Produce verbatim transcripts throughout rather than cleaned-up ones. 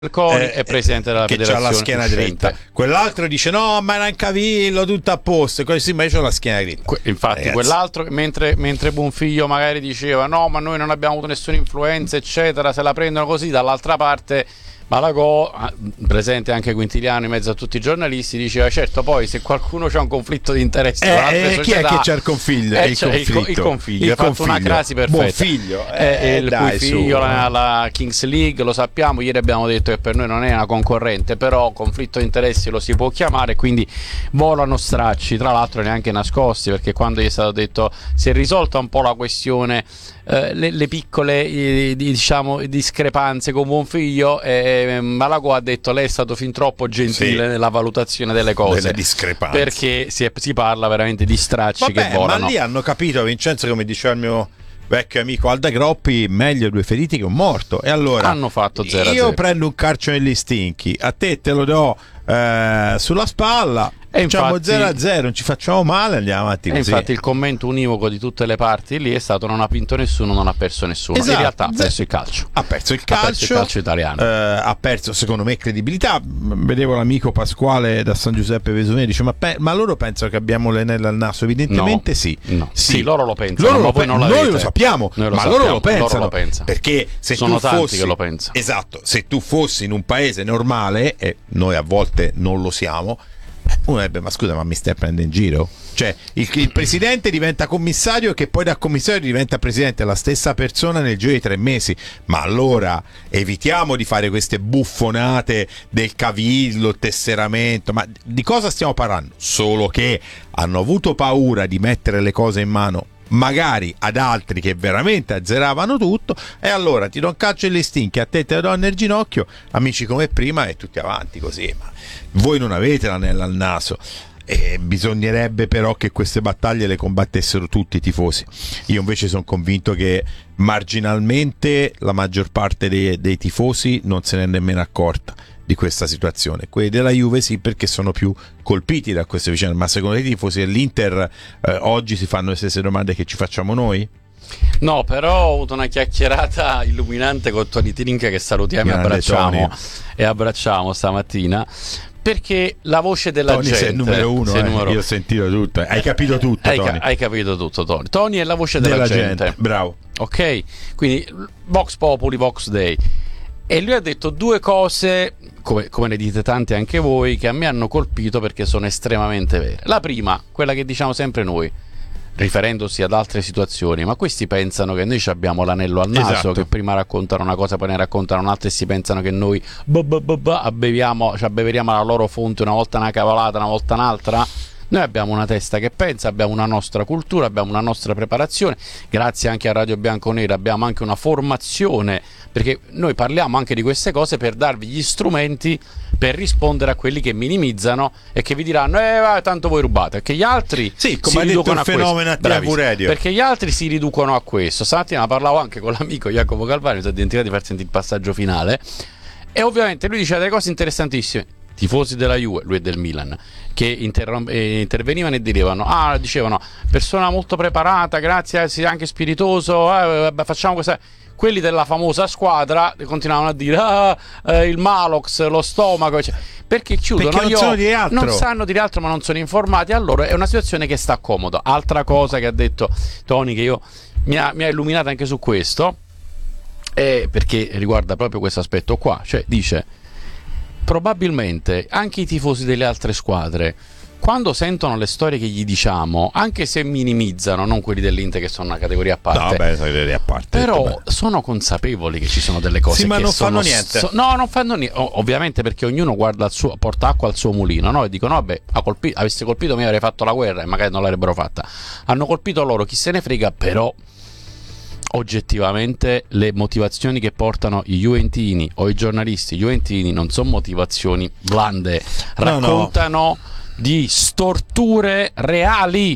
Coni eh, è presidente della che federazione c'ha la schiena uscente. dritta, quell'altro dice no ma era un cavillo tutto a posto, così ma io c'ho la schiena dritta. Que- infatti Ragazzi. quell'altro mentre, mentre Bonfiglio magari diceva no ma noi non abbiamo avuto nessuna influenza eccetera, se la prendono così, dall'altra parte Malagò, presente anche Quintiliano in mezzo a tutti i giornalisti, diceva certo poi se qualcuno c'ha un conflitto di interessi eh, con altre eh, società, chi è che c'ha il configlio? eh, il, c'è conflitto. il, il configlio il ha fatto una crasi perfetta. Bonfiglio, eh, eh, il dai, cui figlio su, la, la Kings League, lo sappiamo, ieri abbiamo detto che per noi non è una concorrente, però conflitto di interessi lo si può chiamare, quindi volano stracci, tra l'altro neanche nascosti, perché quando gli è stato detto si è risolta un po' la questione, eh, le, le piccole eh, diciamo discrepanze con Bonfiglio, eh, Malagò ha detto lei è stato fin troppo gentile sì. nella valutazione delle cose, delle discrepanze, perché si, è, si parla veramente di stracci. Vabbè, che volano. ma lì hanno capito, Vincenzo, come diceva il mio vecchio amico Alda Groppi, meglio due feriti che un morto, e allora hanno fatto zero a io zero. Prendo un calcio negli stinchi, a te te lo do eh, sulla spalla, e facciamo infatti, zero a zero, non ci facciamo male, andiamo avanti e così. infatti il commento univoco di tutte le parti lì è stato non ha vinto nessuno, non ha perso nessuno. Esatto. In realtà ha perso il calcio, ha perso il calcio, ha perso il calcio italiano, eh, ha perso secondo me credibilità. Vedevo l'amico Pasquale da San Giuseppe Vesuvio, dice ma, pe- ma loro pensano che abbiamo l'anello al naso? Evidentemente no, sì. no. sì sì loro lo pensano, loro ma lo voi pe- non noi lo sappiamo, noi lo ma sappiamo, loro lo pensano, loro lo pensano. Perché se sono tu tanti fossi, che lo pensano. Esatto, se tu fossi in un paese normale, e noi a volte non lo siamo, uno direbbe ma scusa, ma mi stai prendendo in giro? Cioè il, il presidente diventa commissario, che poi da commissario diventa presidente, la stessa persona nel giro di tre mesi. Ma allora evitiamo di fare queste buffonate del cavillo, il tesseramento. Ma di cosa stiamo parlando? Solo che hanno avuto paura di mettere le cose in mano magari ad altri che veramente azzeravano tutto, e allora ti do un calcio negli stinchi, a te te lo do nel ginocchio, amici come prima, e tutti avanti così. Ma voi non avete l'anello al naso. E bisognerebbe però che queste battaglie le combattessero tutti i tifosi. Io invece sono convinto che marginalmente la maggior parte dei, dei tifosi non se ne è nemmeno accorta di questa situazione. Quelli della Juve sì, perché sono più colpiti da queste vicende. Ma secondo i tifosi dell'Inter eh, oggi si fanno le stesse domande che ci facciamo noi? No, però ho avuto una chiacchierata illuminante con Tony Trinca, che salutiamo e abbracciamo, e abbracciamo stamattina, perché la voce della Tony gente, sei il numero uno, eh. numero... io ho sentito tutto, hai capito tutto, hai, Tony. Ca- hai capito tutto, Tony. Tony è la voce della, della gente. gente, bravo. Ok, quindi Vox Populi, Vox Dei. E lui ha detto due cose, come, come ne dite tante anche voi, che a me hanno colpito perché sono estremamente vere. La prima, quella che diciamo sempre noi, riferendosi ad altre situazioni, ma questi pensano che noi ci abbiamo l'anello al naso, esatto. che prima raccontano una cosa poi ne raccontano un'altra, e si pensano che noi bah bah bah bah, abbeviamo, ci abbeveriamo alla loro fonte, una volta una cavolata, una volta un'altra. Noi abbiamo una testa che pensa, abbiamo una nostra cultura, abbiamo una nostra preparazione, grazie anche a Radio Bianconera abbiamo anche una formazione, perché noi parliamo anche di queste cose per darvi gli strumenti per rispondere a quelli che minimizzano e che vi diranno eh va, tanto voi rubate, perché gli altri sì, come si ha detto riducono il a fenomeno a T V Radio, perché gli altri si riducono a questo. Stamattina parlavo anche con l'amico Jacopo Calvario, mi sono dimenticato di far sentire il passaggio finale, e ovviamente lui diceva delle cose interessantissime. Tifosi della Juve, lui è del Milan, che interrom- eh, intervenivano e dicevano ah dicevano persona molto preparata, grazie, anche spiritoso, eh, facciamo questa. Quelli della famosa squadra continuavano a dire ah, eh, il Malox, lo stomaco, cioè, perché chiudono, perché non io, sanno dire altro. non sanno dire altro, ma non sono informati. Allora è una situazione che sta comodo. Altra cosa che ha detto Tony, che io mi ha, mi ha illuminato anche su questo, è perché riguarda proprio questo aspetto qua, cioè dice probabilmente anche i tifosi delle altre squadre, quando sentono le storie che gli diciamo, anche se minimizzano, non quelli dell'Inter che sono una categoria a parte, no, beh, categoria a parte, però beh. sono consapevoli che ci sono delle cose sì, ma che non sono, fanno niente. So, no, non fanno niente, ovviamente, perché ognuno guarda il suo, porta acqua al suo mulino, no? E dicono vabbè, ha colpito, avesse colpito me avrei fatto la guerra e magari non l'avrebbero fatta. Hanno colpito loro, chi se ne frega, però oggettivamente le motivazioni che portano i juventini o i giornalisti juventini non sono motivazioni blande, raccontano no, no. di storture reali,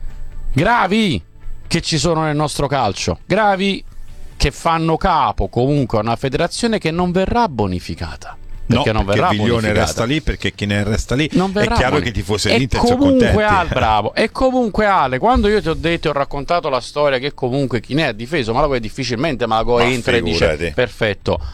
gravi, che ci sono nel nostro calcio, gravi, che fanno capo comunque a una federazione che non verrà bonificata. Perché no, non perché verrà Viglione bonificata. resta lì, perché chi ne resta lì non è chiaro boni- che i tifosi e dell'Inter sono comunque contenti. Al, bravo. E comunque Ale, quando io ti ho detto e ho raccontato la storia che comunque chi ne ha difeso Malagò, difficilmente Malagò Ma entra e dice figurati. perfetto.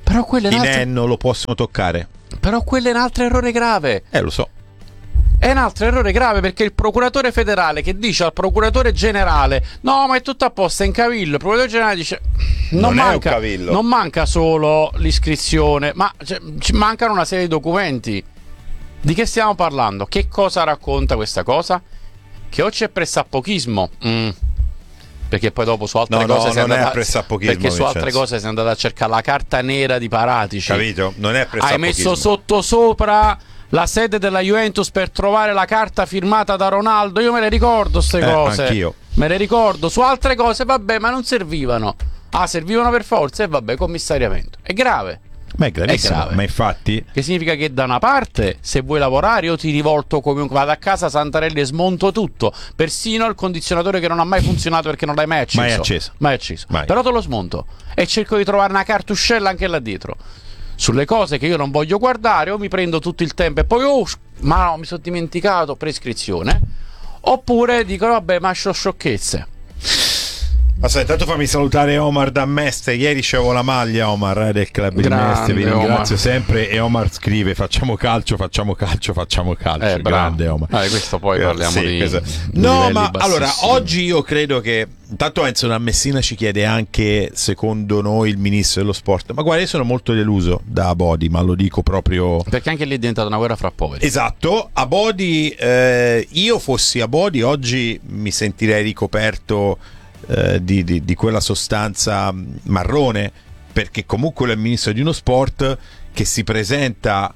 Però quello è un altro... non lo possono toccare. Però quello è un altro errore grave. Eh, lo so. È un altro errore grave, perché il procuratore federale che dice al procuratore generale no, ma è tutto a posto, è in cavillo, il procuratore generale dice non, Non è un manca, cavillo. non manca solo l'iscrizione, ma cioè, ci mancano una serie di documenti. Di che stiamo parlando? Che cosa racconta questa cosa? Che o c'è pressappochismo, mm. perché poi dopo su altre No, cose no, sei non è andata, pressappochismo, perché su altre Vincenzo. cose sei andata a cercare la carta nera di Paratici, Capito? Non è hai pressappochismo. messo sotto sopra la sede della Juventus per trovare la carta firmata da Ronaldo. Io me le ricordo ste Eh, cose, anch'io. me le ricordo. Su altre cose vabbè, ma non servivano. Ah, servivano per forza e vabbè, commissariamento. È grave. Ma è gravissimo, È grave. ma infatti Che significa che da una parte, se vuoi lavorare, io ti rivolto come vado a casa Santarelli e smonto tutto, persino il condizionatore che non ha mai funzionato perché non l'hai mai acceso. Mai acceso. Mai acceso. Mai. Però te lo smonto e cerco di trovare una cartuscella anche là dietro. Sulle cose che io non voglio guardare, o mi prendo tutto il tempo e poi oh, ma no, mi sono dimenticato, prescrizione. Oppure dico vabbè, ma c'ho sciocchezze. Aspetta, intanto fammi salutare Omar da Mestre. Ieri ricevo la maglia, Omar, eh, del club di Grande, Mestre. Vi ringrazio Omar. sempre. E Omar scrive: facciamo calcio, facciamo calcio, facciamo calcio. Eh, bravo. Grande Omar. Ah, di questo poi parliamo Sì, di, questo- di No, livelli ma bassissimi. allora oggi io credo che intanto Enzo da Messina ci chiede anche secondo noi il ministro dello sport. Ma guarda, io sono molto deluso da Abodi, ma lo dico proprio. Perché anche lì è diventata una guerra fra poveri. Esatto, Abodi, eh, io fossi Abodi oggi mi sentirei ricoperto eh, di, di, di quella sostanza marrone, perché comunque è il ministro di uno sport che si presenta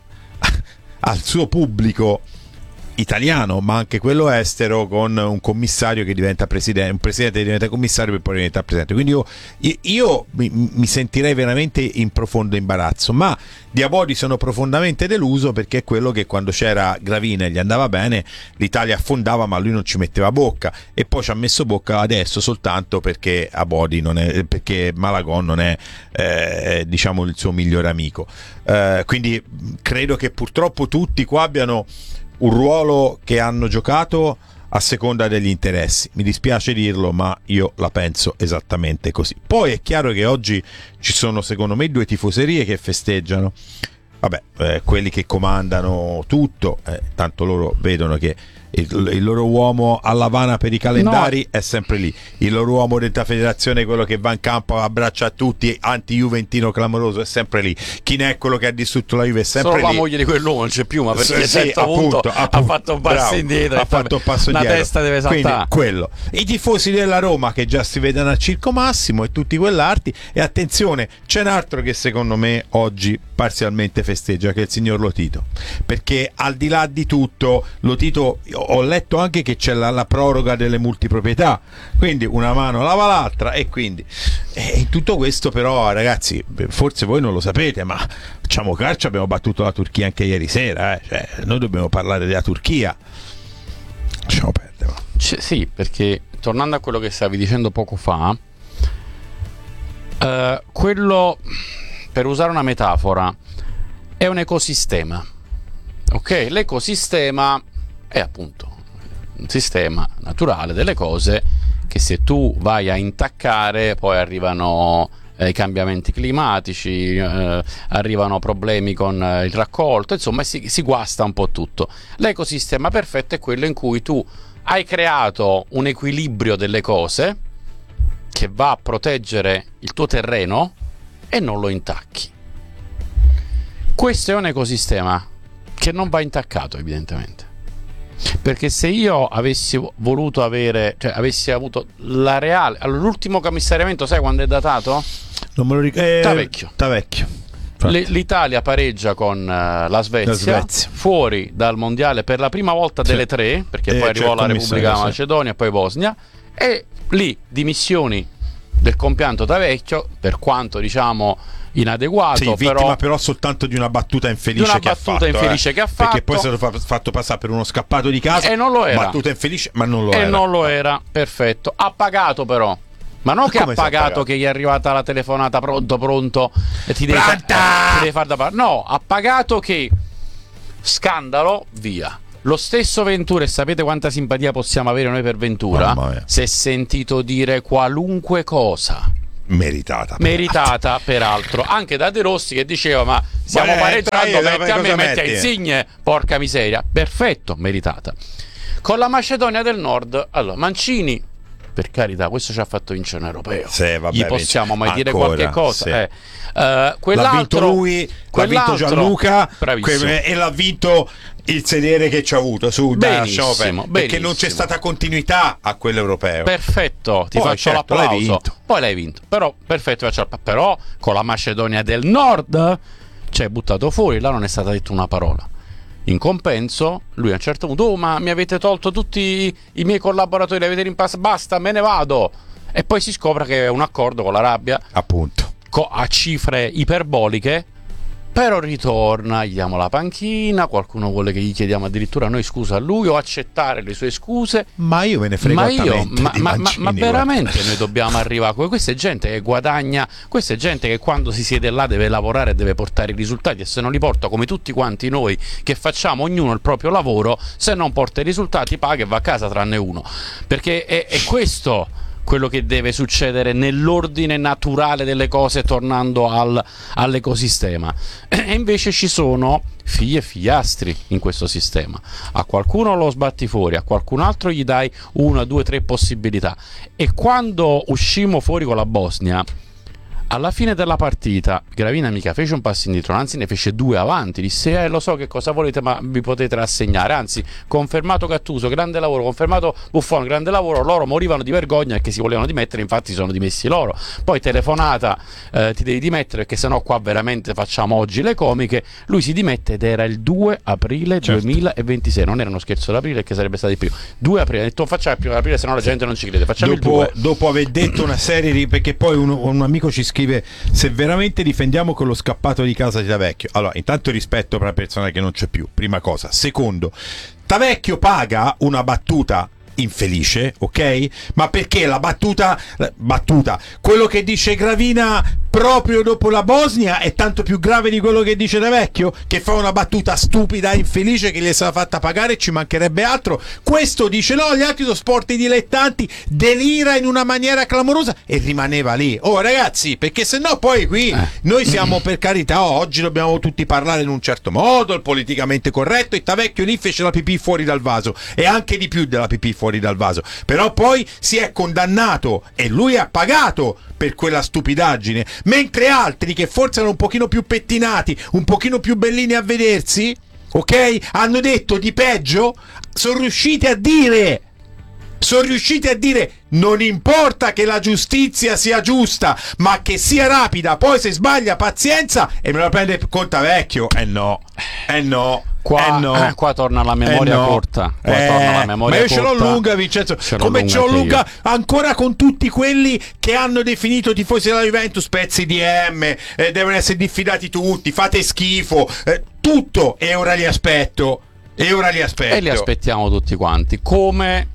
al suo pubblico italiano, ma anche quello estero, con un commissario che diventa presidente, un presidente che diventa commissario per poi diventare presidente. Quindi io, io, io mi, mi sentirei veramente in profondo imbarazzo, ma di Abodi sono profondamente deluso, perché è quello che quando c'era Gravina e gli andava bene l'Italia affondava, ma lui non ci metteva bocca, e poi ci ha messo bocca adesso soltanto perché Abodi non è, perché Malagòn non è eh, diciamo il suo migliore amico. Eh, quindi credo che purtroppo tutti qua abbiano un ruolo che hanno giocato a seconda degli interessi. Mi dispiace dirlo, ma io la penso esattamente così. Poi è chiaro che oggi ci sono, secondo me, due tifoserie che festeggiano. Vabbè, eh, quelli che comandano tutto, eh, tanto loro vedono che il, il loro uomo all'Havana per i calendari no. è sempre lì. Il loro uomo della federazione, quello che va in campo, abbraccia a tutti, anti-juventino clamoroso, è sempre lì. Chi ne è quello che ha distrutto la Juve è sempre Solo lì. la moglie di quell'uomo non c'è più, ma perché sì, a un certo punto appunto, appunto, ha fatto un passo bravo, indietro, ha fatto un passo la indietro. testa deve saltare. Quindi quello. I tifosi della Roma che già si vedono al Circo Massimo e tutti quell'arti. E attenzione, c'è un altro che secondo me oggi parzialmente festeggia, che è il signor Lotito, perché al di là di tutto Lotito, ho letto anche che c'è la, la proroga delle multiproprietà, quindi una mano lava l'altra, e quindi e in tutto questo però, ragazzi, forse voi non lo sapete, ma facciamo calcio, abbiamo battuto la Turchia anche ieri sera, eh? Cioè, noi dobbiamo parlare della Turchia, lasciamo perdere. C- sì, perché tornando a quello che stavi dicendo poco fa, eh, quello, per usare una metafora, è un ecosistema, ok? L'ecosistema è appunto un sistema naturale delle cose che se tu vai a intaccare poi arrivano eh, i cambiamenti climatici, eh, arrivano problemi con eh, il raccolto, insomma si, si guasta un po' tutto. L'ecosistema perfetto è quello in cui tu hai creato un equilibrio delle cose che va a proteggere il tuo terreno e non lo intacchi. Questo è un ecosistema che non va intaccato, evidentemente. Perché se io avessi voluto avere, cioè avessi avuto la reale, allora, l'ultimo commissariamento sai quando è datato? Non me lo ricordo. Eh, T'avecchio. T'avecchio. L- L'Italia pareggia con uh, la, Svezia, La Svezia fuori dal mondiale per la prima volta delle sì. tre, perché Eh, poi arrivò c'è la il Repubblica commissario, Macedonia e poi Bosnia, e lì dimissioni del compianto T'avecchio, per quanto diciamo inadeguato, sì, vittima però, però soltanto di una battuta infelice, di una che, battuta ha fatto, infelice eh. che ha fatto, perché poi è stato fa- fatto passare per uno scappato di casa e non lo era, battuta infelice, ma non lo e era non lo era, perfetto, ha pagato però. Ma non Ma che ha come si è pagato, pagato? che gli è arrivata la telefonata pronto pronto e ti devi, fa- Pronta! eh, ti devi far da parte. No, ha pagato che scandalo, via. Lo stesso Ventura, e sapete quanta simpatia possiamo avere noi per Ventura? Mamma mia. Si è sentito dire qualunque cosa meritata meritata peraltro anche da De Rossi, che diceva ma stiamo Beh, pareggiando, dai, metti a me, cosa metti a metti? Insigne, porca miseria. Perfetto, meritata. Con la Macedonia del Nord, allora Mancini, per carità, questo ci ha fatto vincere un europeo. Sì, vabbè, Gli possiamo mai vince. dire Ancora, qualche cosa? sì. Eh. Uh, l'ha vinto lui, l'ha vinto Gianluca, bravissimo. e l'ha vinto il sedere che ci ha avuto su, benissimo, da, perché non c'è stata continuità a quello europeo. Perfetto, ti poi, faccio certo, l'applauso. l'hai vinto. Poi l'hai vinto, però perfetto, faccio l'applauso. Però con la Macedonia del Nord ci hai buttato fuori, là non è stata detta una parola. In compenso, lui a un certo punto, oh, ma mi avete tolto tutti i miei collaboratori, li avete rimpass- basta, me ne vado. E poi si scopre che è un accordo con l'Arabia, appunto, co- a cifre iperboliche. Però ritorna, gli diamo la panchina, qualcuno vuole che gli chiediamo addirittura noi scusa a lui o accettare le sue scuse. Ma io me ne frego ma io, ma, di ma, Mancini, ma veramente noi dobbiamo arrivare a questa è gente che guadagna, questa è gente che quando si siede là deve lavorare e deve portare i risultati, e se non li porta, come tutti quanti noi che facciamo ognuno il proprio lavoro, se non porta i risultati paga e va a casa, tranne uno, perché è, è questo quello che deve succedere nell'ordine naturale delle cose, tornando al, all'ecosistema. E invece ci sono figli e figliastri in questo sistema. A qualcuno lo sbatti fuori, a qualcun altro gli dai una, due, tre possibilità. E quando uscimmo fuori con la Bosnia, alla fine della partita Gravina mica fece un passo indietro, anzi ne fece due avanti, disse eh lo so che cosa volete ma vi potete rassegnare, anzi confermato Gattuso, grande lavoro, confermato Buffon, grande lavoro, loro morivano di vergogna perché si volevano dimettere, infatti si sono dimessi loro, poi telefonata eh, ti devi dimettere perché sennò qua veramente facciamo oggi le comiche, lui si dimette ed era il due aprile certo. duemilaventisei, non era uno scherzo d'aprile che sarebbe stato il primo, due aprile, ha detto facciamo il primo aprile sennò la gente non ci crede, facciamo dopo, il due. Dopo aver detto una serie di, perché poi un, un amico ci scrive se veramente difendiamo quello scappato di casa di Tavecchio. Allora, intanto rispetto per una persona che non c'è più, prima cosa. Secondo, Tavecchio paga una battuta infelice, ok? Ma perché la battuta battuta quello che dice Gravina proprio dopo la Bosnia è tanto più grave di quello che dice Tavecchio, che fa una battuta stupida infelice che gli è stata fatta pagare, ci mancherebbe altro. Questo dice no, gli altri sono sport dilettanti, delira in una maniera clamorosa e rimaneva lì. Oh ragazzi, perché sennò poi qui eh. noi siamo, per carità, oh, oggi dobbiamo tutti parlare in un certo modo, il politicamente corretto, e Tavecchio lì fece la pipì fuori dal vaso, e anche di più della pipì fuori dal vaso, però poi si è condannato e lui ha pagato per quella stupidaggine, mentre altri che forse erano un pochino più pettinati, un pochino più bellini a vedersi, ok, hanno detto di peggio, sono riusciti a dire sono riusciti a dire non importa che la giustizia sia giusta, ma che sia rapida, poi se sbaglia pazienza, e me la prende con Tavecchio. Eh no, eh no. Qua, eh no. eh, qua torna la memoria eh no. corta. Qua eh, torna la memoria ma io ce l'ho corta. lunga, Vincenzo. Ce l'ho come lunga ce l'ho lunga io. ancora con tutti quelli che hanno definito tifosi della Juventus pezzi di M, eh, devono essere diffidati tutti, fate schifo, eh, tutto. E ora li aspetto. E ora li aspetto. E li aspettiamo tutti quanti. Come.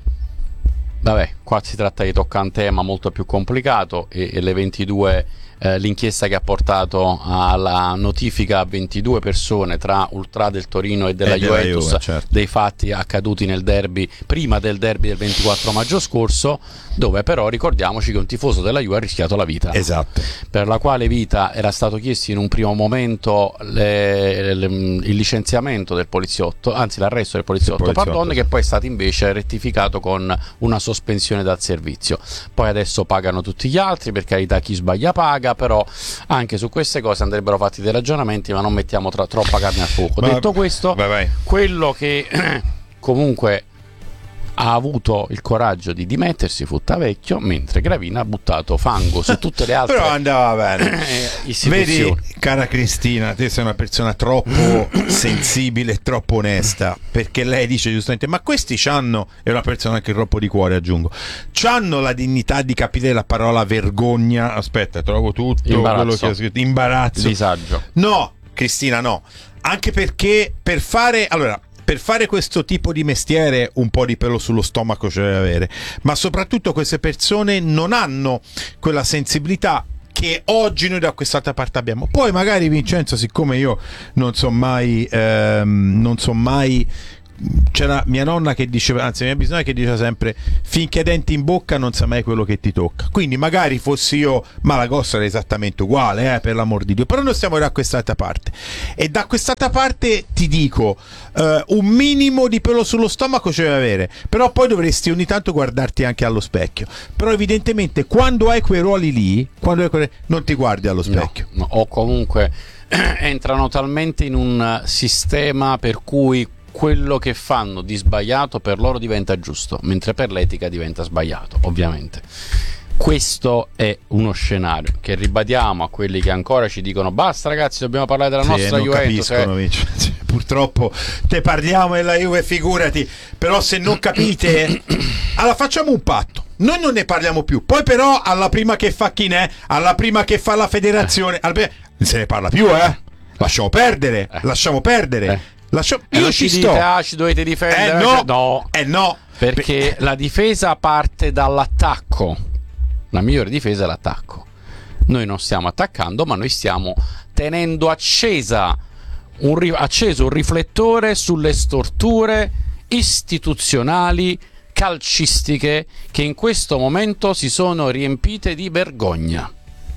Vabbè, qua si tratta di toccare un tema molto più complicato e, e le ventidue eh, l'inchiesta che ha portato alla notifica a ventidue persone tra Ultra del Torino e della, e della Juventus Juve, certo. dei fatti accaduti nel derby, prima del derby del ventiquattro maggio scorso, dove però ricordiamoci che un tifoso della Juve ha rischiato la vita, esatto, per la quale vita era stato chiesto in un primo momento le, le, il licenziamento del poliziotto, anzi l'arresto del poliziotto, poliziotto pardon, sì. che poi è stato invece rettificato con una sospensione dal servizio. Poi adesso pagano tutti gli altri, per carità, chi sbaglia paga, però anche su queste cose andrebbero fatti dei ragionamenti, ma non mettiamo tra, troppa carne al fuoco. Ma, detto questo, vai, vai. quello che comunque ha avuto il coraggio di dimettersi fu Tavecchio, mentre Gravina ha buttato fango su tutte le altre però andava bene. istituzioni. Vedi, cara Cristina, te sei una persona troppo sensibile, troppo onesta, perché lei dice giustamente ma questi c'hanno, è una persona anche troppo di cuore, aggiungo, c'hanno la dignità di capire la parola vergogna, aspetta, trovo tutto imbarazzo. quello che ho scritto, imbarazzo, disagio. No, Cristina, no, anche perché per fare, allora per fare questo tipo di mestiere un po' di pelo sullo stomaco ce deve avere, ma soprattutto queste persone non hanno quella sensibilità che oggi noi da quest'altra parte abbiamo. Poi magari Vincenzo, siccome io non so mai ehm, non so mai c'era mia nonna che diceva, anzi mia bisnonna che diceva sempre: finché hai denti in bocca non sai mai quello che ti tocca. Quindi magari fossi io Malagosta era esattamente uguale, eh, per l'amor di Dio, però noi stiamo da quest'altra parte, e da quest'altra parte ti dico, eh, un minimo di pelo sullo stomaco ce devi avere, però poi dovresti ogni tanto guardarti anche allo specchio. Però evidentemente quando hai quei ruoli lì, quando hai quei... non ti guardi allo specchio, no, no, o comunque entrano talmente in un sistema per cui quello che fanno di sbagliato per loro diventa giusto, mentre per l'etica diventa sbagliato, ovviamente. Questo è uno scenario che ribadiamo a quelli che ancora ci dicono: basta ragazzi, dobbiamo parlare della sì, nostra non Juventus, capiscono, eh. cioè, purtroppo te parliamo della Juve, figurati. Però se non capite, allora facciamo un patto, noi non ne parliamo più, poi però alla prima che fa Chinè, alla prima che fa la federazione, alla prima... non se ne parla più, eh lasciamo perdere, eh. lasciamo perdere eh. Lascio... E io non ci ci sto dite, ah, ci dovete difendere, eh no, no. Eh no, perché la difesa parte dall'attacco. La migliore difesa è l'attacco. Noi non stiamo attaccando, ma noi stiamo tenendo accesa un ri- acceso un riflettore sulle storture istituzionali calcistiche che in questo momento si sono riempite di vergogna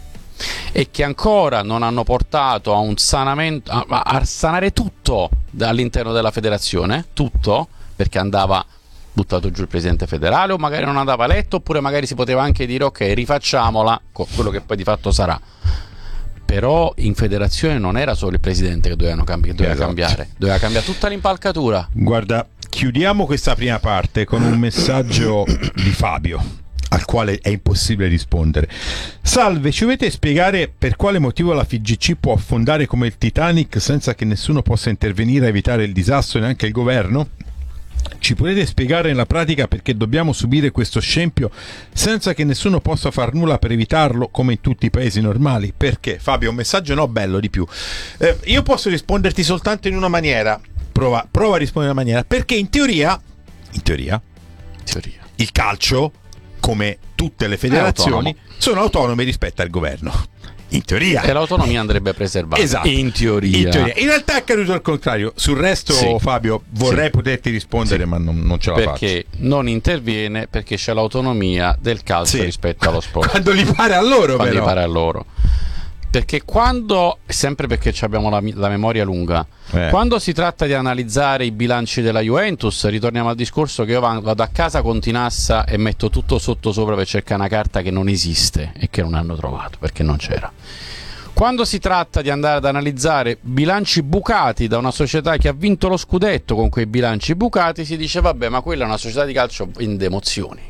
e che ancora non hanno portato a un sanamento, a, a sanare tutto all'interno della federazione, tutto, perché andava buttato giù il presidente federale, o magari non andava eletto, oppure magari si poteva anche dire ok, rifacciamola, con quello che poi di fatto sarà. Però in federazione non era solo il presidente che doveva, cambi- che doveva esatto. cambiare, doveva cambiare tutta l'impalcatura. Guarda, chiudiamo questa prima parte con un messaggio di Fabio, al quale è impossibile rispondere. Salve, ci volete spiegare per quale motivo la F I G C può affondare come il Titanic senza che nessuno possa intervenire a evitare il disastro, neanche il governo? Ci potete spiegare nella pratica perché dobbiamo subire questo scempio senza che nessuno possa far nulla per evitarlo, come in tutti i paesi normali? Perché? Fabio, un messaggio no bello di più. Eh, io posso risponderti soltanto in una maniera. Prova, prova a rispondere in una maniera. Perché in teoria, in teoria, Teoria. il calcio, come tutte le federazioni, sono autonome rispetto al governo. In teoria. E l'autonomia andrebbe preservata. Esatto. In teoria. In teoria. In realtà è accaduto il contrario. Sul resto, sì. Fabio, vorrei sì. poterti rispondere, sì. ma non, non ce la perché faccio. Perché non interviene, perché c'è l'autonomia del calcio sì. rispetto allo sport. Quando gli pare a loro, Quando però. gli pare a loro. Perché quando, sempre perché abbiamo la, la memoria lunga, eh. quando si tratta di analizzare i bilanci della Juventus, ritorniamo al discorso che io vado a casa con Tinassa e metto tutto sotto sopra per cercare una carta che non esiste e che non hanno trovato, perché non c'era. Quando si tratta di andare ad analizzare bilanci bucati da una società che ha vinto lo scudetto con quei bilanci bucati, si dice vabbè, ma quella è una società di calcio in demozioni,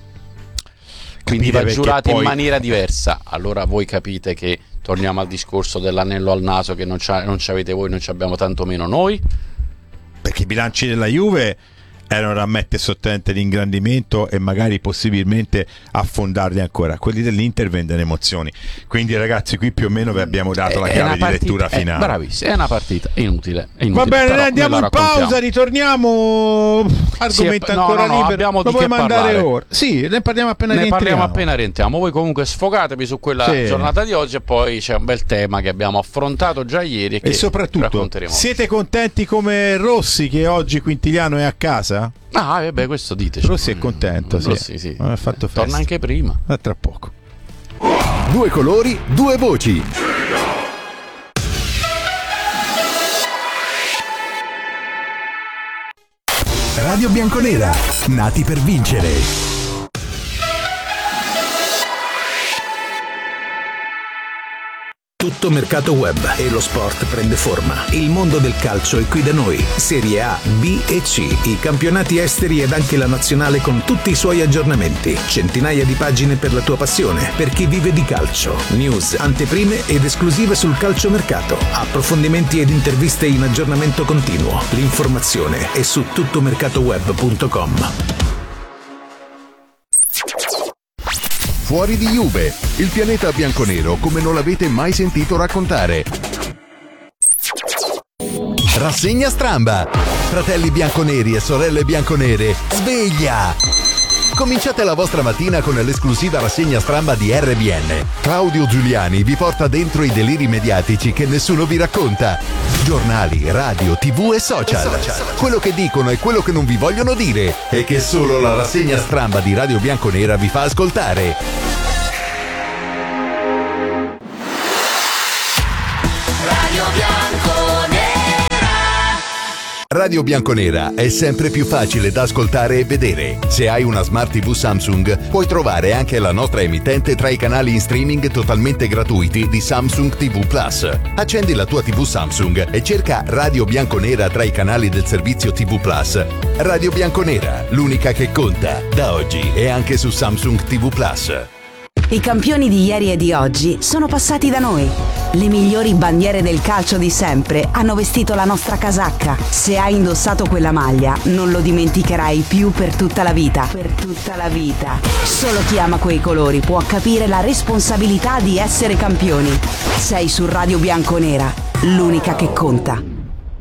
quindi va giurata poi... in maniera diversa. Allora voi capite che torniamo al discorso dell'anello al naso che non, c'ha, non ci avete voi, non ci abbiamo tanto meno noi, perché i bilanci della Juve erano da mettere sottente l'ingrandimento e magari possibilmente affondarli ancora. Quelli dell'Inter vendono emozioni. Quindi ragazzi, qui più o meno vi abbiamo dato è, la chiave di partita, lettura finale. È, bravissimo, è una partita inutile, è inutile. Va bene, andiamo in pausa, ritorniamo. Argomento sì, ancora no, no, no, libero. Lo puoi mandare parlare. ora? Sì, ne parliamo appena ne rientriamo. parliamo appena rientriamo. Voi comunque sfogatevi su quella sì. giornata di oggi, e poi c'è un bel tema che abbiamo affrontato già ieri e, e che soprattutto siete contenti come Rossi che oggi Quintiliano è a casa? Ah, vabbè, questo diteci. Rossi è contento, sì. Rossi, sì. Ha fatto festa. Torna anche prima. A tra poco. Due colori, due voci. Radio Bianconera, nati per vincere. Tutto mercato web e lo sport prende forma. Il mondo del calcio è qui da noi. Serie A, B e C, i campionati esteri ed anche la nazionale con tutti i suoi aggiornamenti. Centinaia di pagine per la tua passione, per chi vive di calcio. News, anteprime ed esclusive sul calciomercato. Approfondimenti ed interviste in aggiornamento continuo. L'informazione è su tuttomercatoweb punto com. Fuori di Juve, il pianeta bianconero come non l'avete mai sentito raccontare. Rassegna stramba. Fratelli bianconeri e sorelle bianconere, sveglia! Cominciate la vostra mattina con l'esclusiva rassegna stramba di R B N. Claudio Giuliani vi porta dentro i deliri mediatici che nessuno vi racconta. Giornali, radio, tv e social. Quello che dicono e quello che non vi vogliono dire e che solo la rassegna stramba di Radio Bianconera vi fa ascoltare. Radio Bianconera. Radio Bianconera è sempre più facile da ascoltare e vedere. Se hai una Smart tivù Samsung, puoi trovare anche la nostra emittente tra i canali in streaming totalmente gratuiti di Samsung tivù Plus. Accendi la tua tivù Samsung e cerca Radio Bianconera tra i canali del servizio tivù Plus. Radio Bianconera, l'unica che conta, da oggi e anche su Samsung tivù Plus. I campioni di ieri e di oggi sono passati da noi. Le migliori bandiere del calcio di sempre hanno vestito la nostra casacca. Se hai indossato quella maglia, non lo dimenticherai più per tutta la vita. Per tutta la vita. Solo chi ama quei colori può capire la responsabilità di essere campioni. Sei su Radio Bianconera, l'unica che conta.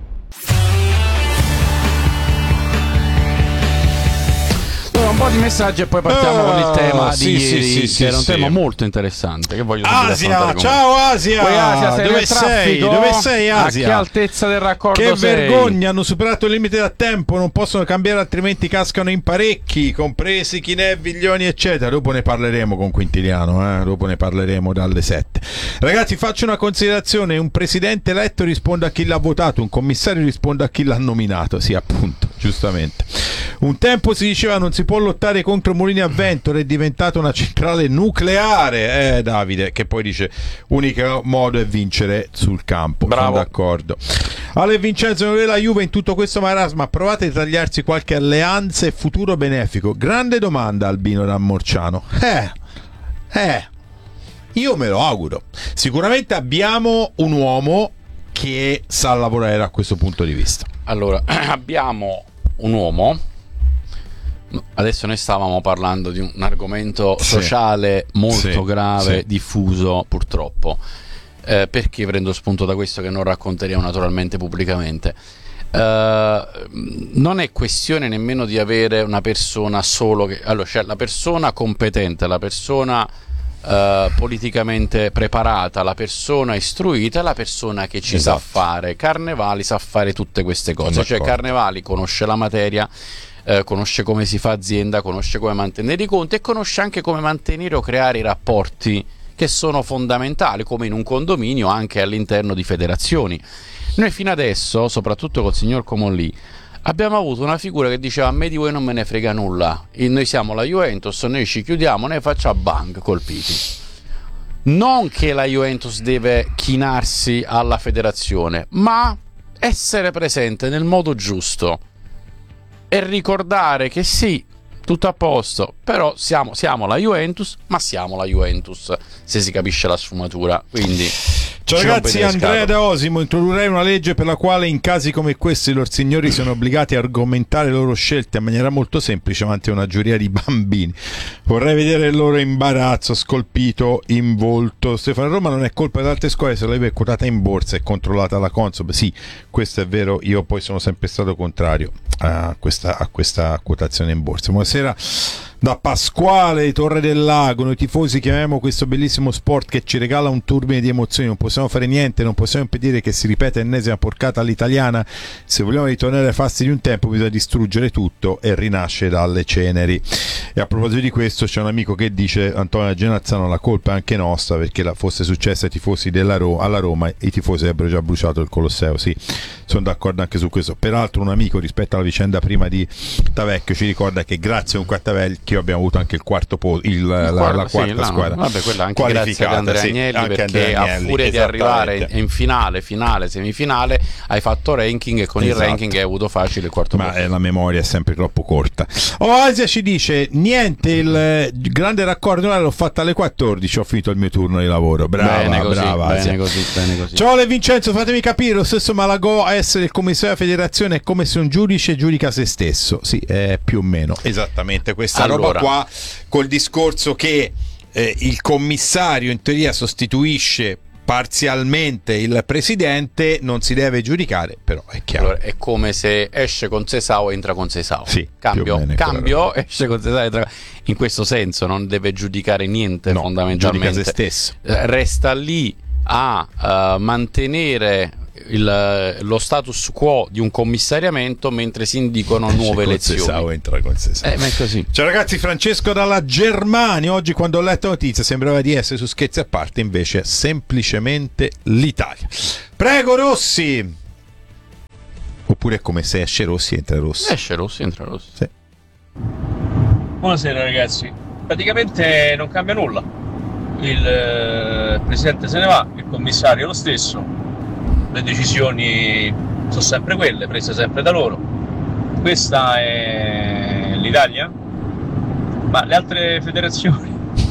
Un po' di messaggi e poi partiamo Ah, con il tema sì, di sì, ieri, sì, che sì, era un sì. tema molto interessante che voglio subito Asia, affrontare con ciao Asia, voi. Poi Asia, sei dove nel sei? traffico? Dove sei Asia? A che altezza del raccordo Che sei? vergogna, hanno superato il limite da tempo, non possono cambiare altrimenti cascano in parecchi, compresi Chinè, Viglioni eccetera. Dopo ne parleremo con Quintiliano, eh? Dopo ne parleremo dalle sette. Ragazzi, faccio una considerazione: un presidente eletto risponde a chi l'ha votato, un commissario risponde a chi l'ha nominato. Sì, appunto, giustamente. Un tempo si diceva non si può lottare contro mulini a vento, ora è diventata una centrale nucleare, eh Davide, che poi dice unico modo è vincere sul campo. Bravo. Sono d'accordo. Ale Vincenzo, non è la Juve in tutto questo marasma, provate a tagliarsi qualche alleanza e futuro benefico. Grande domanda, Albino da Morciano. Eh, eh, io me lo auguro. Sicuramente abbiamo un uomo che sa lavorare da questo punto di vista. Allora, abbiamo un uomo. Adesso noi stavamo parlando di un argomento Sì. sociale molto Sì, grave, sì. diffuso purtroppo. Eh, perché prendo spunto da questo che non racconteremo naturalmente pubblicamente? Eh, non è questione nemmeno di avere una persona solo che... Allora, c'è la persona competente, la persona eh, politicamente preparata, la persona istruita, la persona che ci Esatto. sa fare. Carnevali sa fare tutte queste cose. Sono Cioè d'accordo. Carnevali conosce la materia, eh, conosce come si fa azienda, conosce come mantenere i conti e conosce anche come mantenere o creare i rapporti che sono fondamentali, come in un condominio anche all'interno di federazioni. Noi fino adesso, soprattutto col signor Comolli, abbiamo avuto una figura che diceva a me di voi non me ne frega nulla, e noi siamo la Juventus, noi ci chiudiamo, noi facciamo bang, colpiti. Non che la Juventus deve chinarsi alla federazione, ma essere presente nel modo giusto e ricordare che sì, tutto a posto, però siamo, siamo la Juventus, ma siamo la Juventus, se si capisce la sfumatura. Quindi Ciao ci ragazzi, rompete le Andrea scatole. da Osimo. Introdurrei una legge per la quale in casi come questi i loro signori sono obbligati a argomentare le loro scelte in maniera molto semplice davanti a una giuria di bambini. Vorrei vedere il loro imbarazzo scolpito in volto. Stefano, Roma non è colpa di altre scuole se la Juve è quotata in borsa e controllata la Consob. Sì, questo è vero, io poi sono sempre stato contrario a questa, a questa quotazione in borsa. Buonasera da Pasquale di Torre del Lago. Noi tifosi chiamiamo questo bellissimo sport che ci regala un turbine di emozioni, non possiamo fare niente, non possiamo impedire che si ripeta l'ennesima porcata all'italiana. Se vogliamo ritornare ai fasti di un tempo bisogna distruggere tutto e rinascere dalle ceneri. E a proposito di questo c'è un amico che dice: Antonio Genazzano, la colpa è anche nostra, perché la fosse successa ai tifosi della Ro- alla Roma i tifosi avrebbero già bruciato il Colosseo. Sì, sono d'accordo anche su questo. Peraltro un amico rispetto alla vicenda prima di Tavecchio ci ricorda che grazie a un Tavecchio abbiamo avuto anche il quarto po- il, la, Quarto- la quarta sì, là, squadra vabbè, quella anche grazie ad qualificata, Andrea sì, Agnelli, anche perché Andrea Agnelli, a furia di arrivare in, esattamente. in finale, finale, semifinale hai fatto ranking e con Esatto. il ranking hai avuto facile il quarto ma posto. eh, la memoria è sempre troppo corta. Oh, Asia ci dice: niente, il eh, grande raccordo l'ho fatta alle quattordici, ho finito il mio turno di lavoro. Brava, bene così, brava Asia. bene così, bene così. Ciao Le Vincenzo, fatemi capire, lo stesso Malagò a essere il commissario della federazione è come se un giudice giudica se stesso. Sì, è più o meno esattamente questa Allora. roba qua, col discorso che eh, il commissario in teoria sostituisce parzialmente il presidente, non si deve giudicare, però è chiaro. Allora, è come se esce con Sesao e entra con Sesao. Sì, cambio, più o meno cambio esce con Sesao e entra. In questo senso non deve giudicare niente, No, fondamentalmente. giudica se stesso. Eh, Resta lì a uh, mantenere il, lo status quo di un commissariamento mentre si indicano nuove elezioni. Sesao, entra con Sesao. Eh, ma è così. Ciao ragazzi, Francesco dalla Germania. Oggi quando ho letto la notizia sembrava di essere su Scherzi a parte, invece è semplicemente l'Italia. Prego Rossi. Oppure è come se esce Rossi entra Rossi. Esce Rossi, entra Rossi. Sì. Buonasera ragazzi, praticamente non cambia nulla, il eh, presidente se ne va, il commissario è lo stesso, le decisioni sono sempre quelle, prese sempre da loro. Questa è l'Italia, ma le altre federazioni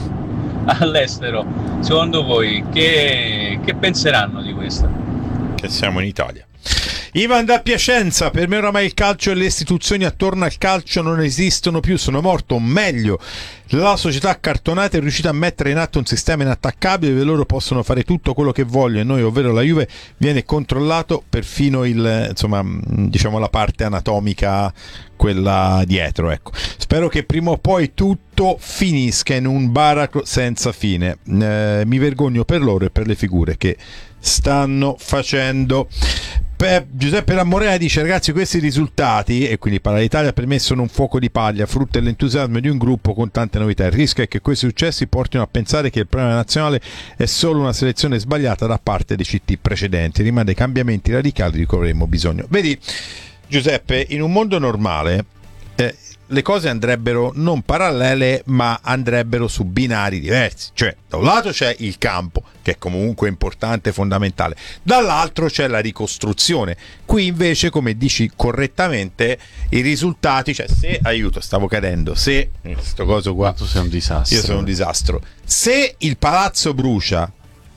all'estero, secondo voi che, che penseranno di questa? Che siamo in Italia. Ivan da Piacenza, per me oramai il calcio e le istituzioni attorno al calcio non esistono più, sono morto, o meglio, la società accartonata è riuscita a mettere in atto un sistema inattaccabile dove loro possono fare tutto quello che vogliono e noi, ovvero la Juve, viene controllato perfino il, insomma, diciamo la parte anatomica, quella dietro, ecco. Spero che prima o poi tutto finisca in un baratro senza fine. Eh, mi vergogno per loro e per le figure che stanno facendo. Pe- Giuseppe Lamorena dice: ragazzi, questi risultati, e quindi parla l'Italia, per me sono un fuoco di paglia, frutto dell'entusiasmo di un gruppo con tante novità. Il rischio è che questi successi portino a pensare che il problema nazionale è solo una selezione sbagliata da parte dei C T precedenti. Rimane dei cambiamenti radicali di cui avremo bisogno. Vedi Giuseppe, in un mondo normale eh, le cose andrebbero non parallele ma andrebbero su binari diversi, cioè da un lato c'è il campo che è comunque importante e fondamentale, dall'altro c'è la ricostruzione. Qui invece, come dici correttamente, i risultati, cioè se aiuto stavo cadendo, se questo coso qua, Ma tu sei un disastro. io sono un disastro, se il palazzo brucia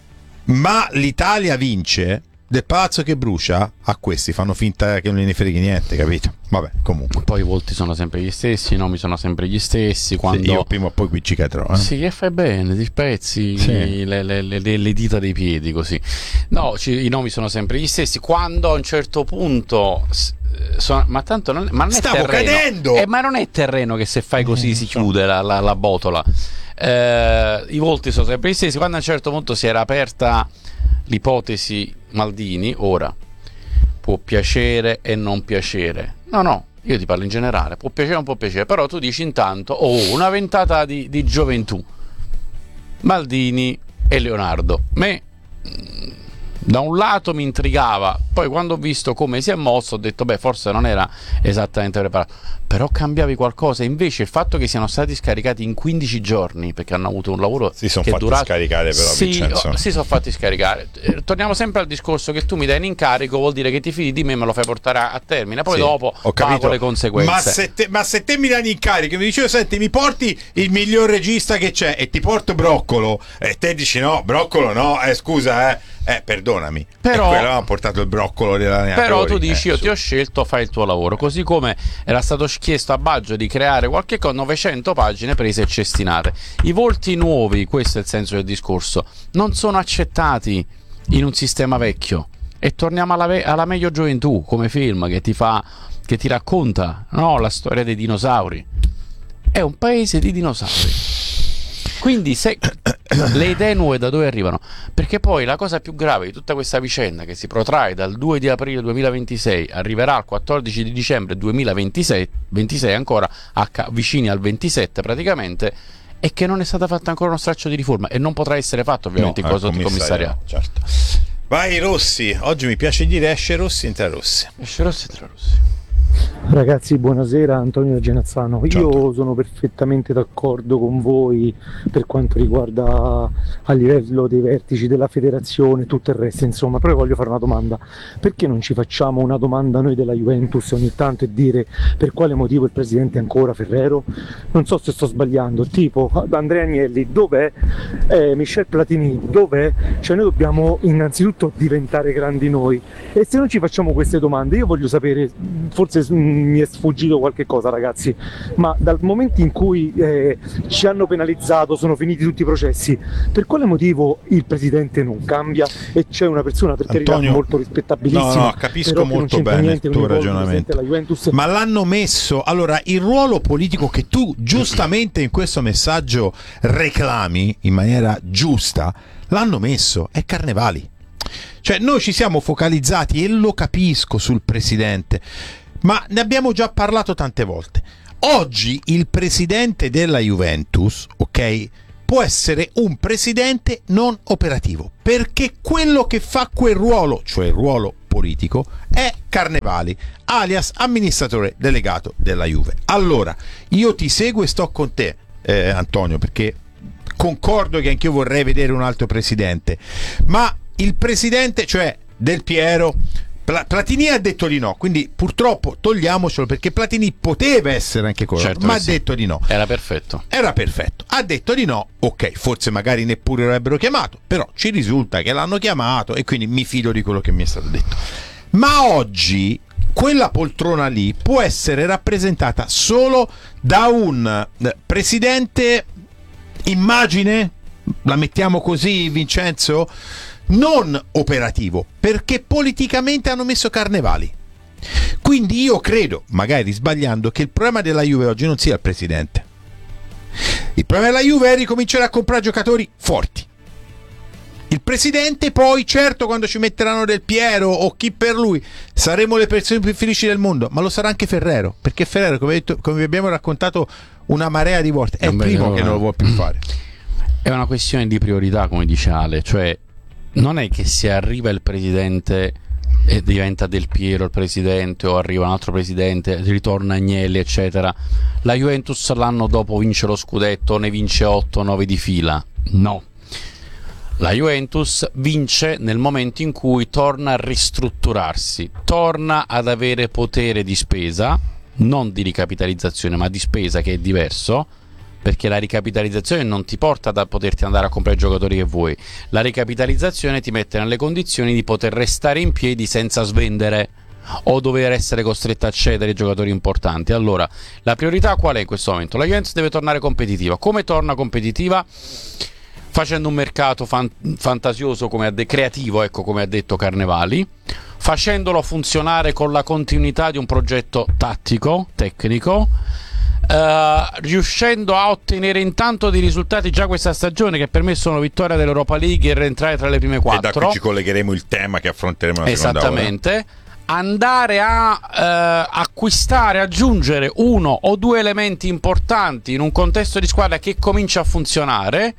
ma l'Italia vince, del palazzo che brucia, a questi fanno finta che non ne freghi niente, capito? Vabbè, comunque. Poi i volti sono sempre gli stessi, i nomi sono sempre gli stessi. Quando... Sì, io prima o poi qui ci cadrò. Eh? Sì, che fai bene, ti spezzi Sì. le, le, le, le dita dei piedi così. No, ci, i nomi sono sempre gli stessi. Quando a un certo punto... Sono, ma tanto non, ma non è Stavo terreno. cadendo! Eh, ma non è terreno che se fai così si chiude la, la, la botola. Eh, I volti sono sempre gli stessi. Quando a un certo punto si era aperta l'ipotesi Maldini, ora può piacere e non piacere. No, no, io ti parlo in generale, può piacere o non può piacere, però tu dici intanto, oh, una ventata di, di gioventù, Maldini e Leonardo. Me da un lato mi intrigava, poi quando ho visto come si è mosso ho detto beh, forse non era esattamente preparato, però cambiavi qualcosa. Invece il fatto che siano stati scaricati in quindici giorni perché hanno avuto un lavoro si sono che fatti è durato... scaricare però sì, Vincenzo. si sono fatti scaricare. Eh, torniamo sempre al discorso che tu mi dai in incarico, vuol dire che ti fidi di me e me lo fai portare a, a termine, poi Sì, dopo ho capito. pago le conseguenze. Ma se, te, ma se te mi dai in incarico e mi dicevo senti mi porti il miglior regista che c'è e ti porto Broccolo e te dici no, Broccolo no, eh scusa eh Eh, perdonami, Però- e quello aveva portato il broccolo della Però tu dici eh, io su. ti ho scelto, fai il tuo lavoro, così come era stato chiesto a Baggio di creare qualche cosa, novecento pagine prese e cestinate. I volti nuovi, questo è il senso del discorso, non sono accettati in un sistema vecchio. E torniamo alla, ve- alla meglio gioventù come film che ti fa, che ti racconta, no, la storia dei dinosauri. È un paese di dinosauri. Quindi se le idee nuove da dove arrivano? Perché poi la cosa più grave di tutta questa vicenda, che si protrae dal due di aprile duemilaventisei, arriverà al quattordici di dicembre duemilaventisei, ventisei ancora a ca- vicini al ventisette praticamente, è che non è stata fatta ancora uno straccio di riforma e non potrà essere fatto ovviamente No, in cosa al di commissariato. certo. Vai Rossi, oggi mi piace dire esce Rossi, entra Rossi. Esce Rossi e tra Rossi. Ragazzi, buonasera, Antonio Genazzano. Ciao, Io Antonio. sono perfettamente d'accordo con voi per quanto riguarda a livello dei vertici della federazione e tutto il resto, insomma, però voglio fare una domanda. Perché non ci facciamo una domanda noi della Juventus ogni tanto e dire per quale motivo il presidente è ancora Ferrero? Non so se sto sbagliando, tipo Andrea Agnelli, dov'è? Eh, Michel Platini, dov'è? Cioè noi dobbiamo innanzitutto diventare grandi noi e se non ci facciamo queste domande io voglio sapere, forse mi è sfuggito qualche cosa, ragazzi, ma dal momento in cui eh, ci hanno penalizzato, sono finiti tutti i processi, per quale motivo il presidente non cambia e c'è una persona, per carità, Antonio, molto rispettabilissima, no, no, capisco molto bene il tuo ragionamento, ma l'hanno messo, allora il ruolo politico che tu giustamente in questo messaggio reclami in maniera giusta, l'hanno messo, è Carnevali. Cioè noi ci siamo focalizzati, e lo capisco, sul presidente, ma ne abbiamo già parlato tante volte. Oggi il presidente della Juventus, ok, può essere un presidente non operativo, perché quello che fa quel ruolo, cioè il ruolo politico, è Carnevali, alias amministratore delegato della Juve. Allora, io ti seguo e sto con te, eh, Antonio, perché concordo che anch'io vorrei vedere un altro presidente, ma il presidente, cioè Del Piero, Platini ha detto di no, quindi purtroppo togliamocelo, perché Platini poteva essere anche quello, certo, ma ha sì. detto di no. Era perfetto. Era perfetto. Ha detto di no, ok, forse magari neppure l'avrebbero chiamato, però ci risulta che l'hanno chiamato e quindi mi fido di quello che mi è stato detto. Ma oggi quella poltrona lì può essere rappresentata solo da un presidente, immagine, la mettiamo così, Vincenzo, non operativo, perché politicamente hanno messo Carnevali. Quindi io credo, magari sbagliando, che il problema della Juve oggi non sia il presidente. Il problema della Juve è ricominciare a comprare giocatori forti. Il presidente poi, certo, quando ci metteranno Del Piero o chi per lui, saremo le persone più felici del mondo, ma lo sarà anche Ferrero, perché Ferrero, come, detto, come vi abbiamo raccontato una marea di volte, è il primo che non lo vuole più fare. È una questione di priorità, come dice Ale, cioè non è che se arriva il presidente e diventa Del Piero il presidente, o arriva un altro presidente, ritorna Agnelli eccetera, la Juventus l'anno dopo vince lo scudetto, ne vince otto nove di fila. No, la Juventus vince nel momento in cui torna a ristrutturarsi, torna ad avere potere di spesa, non di ricapitalizzazione ma di spesa, che è diverso, perché la ricapitalizzazione non ti porta da poterti andare a comprare i giocatori che vuoi, la ricapitalizzazione ti mette nelle condizioni di poter restare in piedi senza svendere o dover essere costretto a cedere i giocatori importanti. Allora, la priorità qual è in questo momento? La Juventus deve tornare competitiva. Come torna competitiva? Facendo un mercato fan- fantasioso, come ha de- creativo, ecco, come ha detto Carnevali, facendolo funzionare con la continuità di un progetto tattico, tecnico, Uh, riuscendo a ottenere intanto dei risultati già questa stagione, che per me sono vittoria dell'Europa League e rientrare tra le prime quattro. E da qui ci collegheremo il tema che affronteremo la seconda ora. Esattamente. Andare a uh, acquistare, aggiungere uno o due elementi importanti in un contesto di squadra che comincia a funzionare,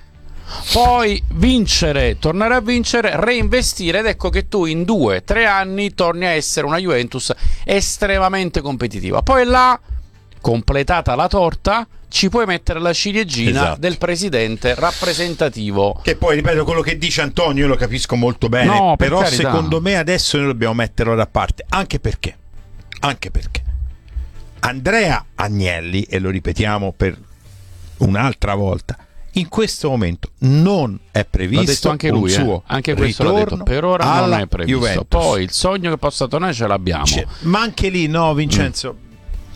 poi vincere, tornare a vincere, reinvestire, ed ecco che tu in due, tre anni torni a essere una Juventus estremamente competitiva. Poi là, completata la torta, ci puoi mettere la ciliegina, esatto, del presidente rappresentativo, che poi, ripeto, quello che dice Antonio io lo capisco molto bene, no, per però carità, secondo me adesso noi dobbiamo metterlo da parte, anche perché anche perché Andrea Agnelli, e lo ripetiamo per un'altra volta, in questo momento non è previsto, l'ha detto anche lui, un suo eh. anche questo l'ha detto, per ora non è previsto. Juventus. Poi il sogno che possa tornare ce l'abbiamo, C'è, ma anche lì no, Vincenzo, mm.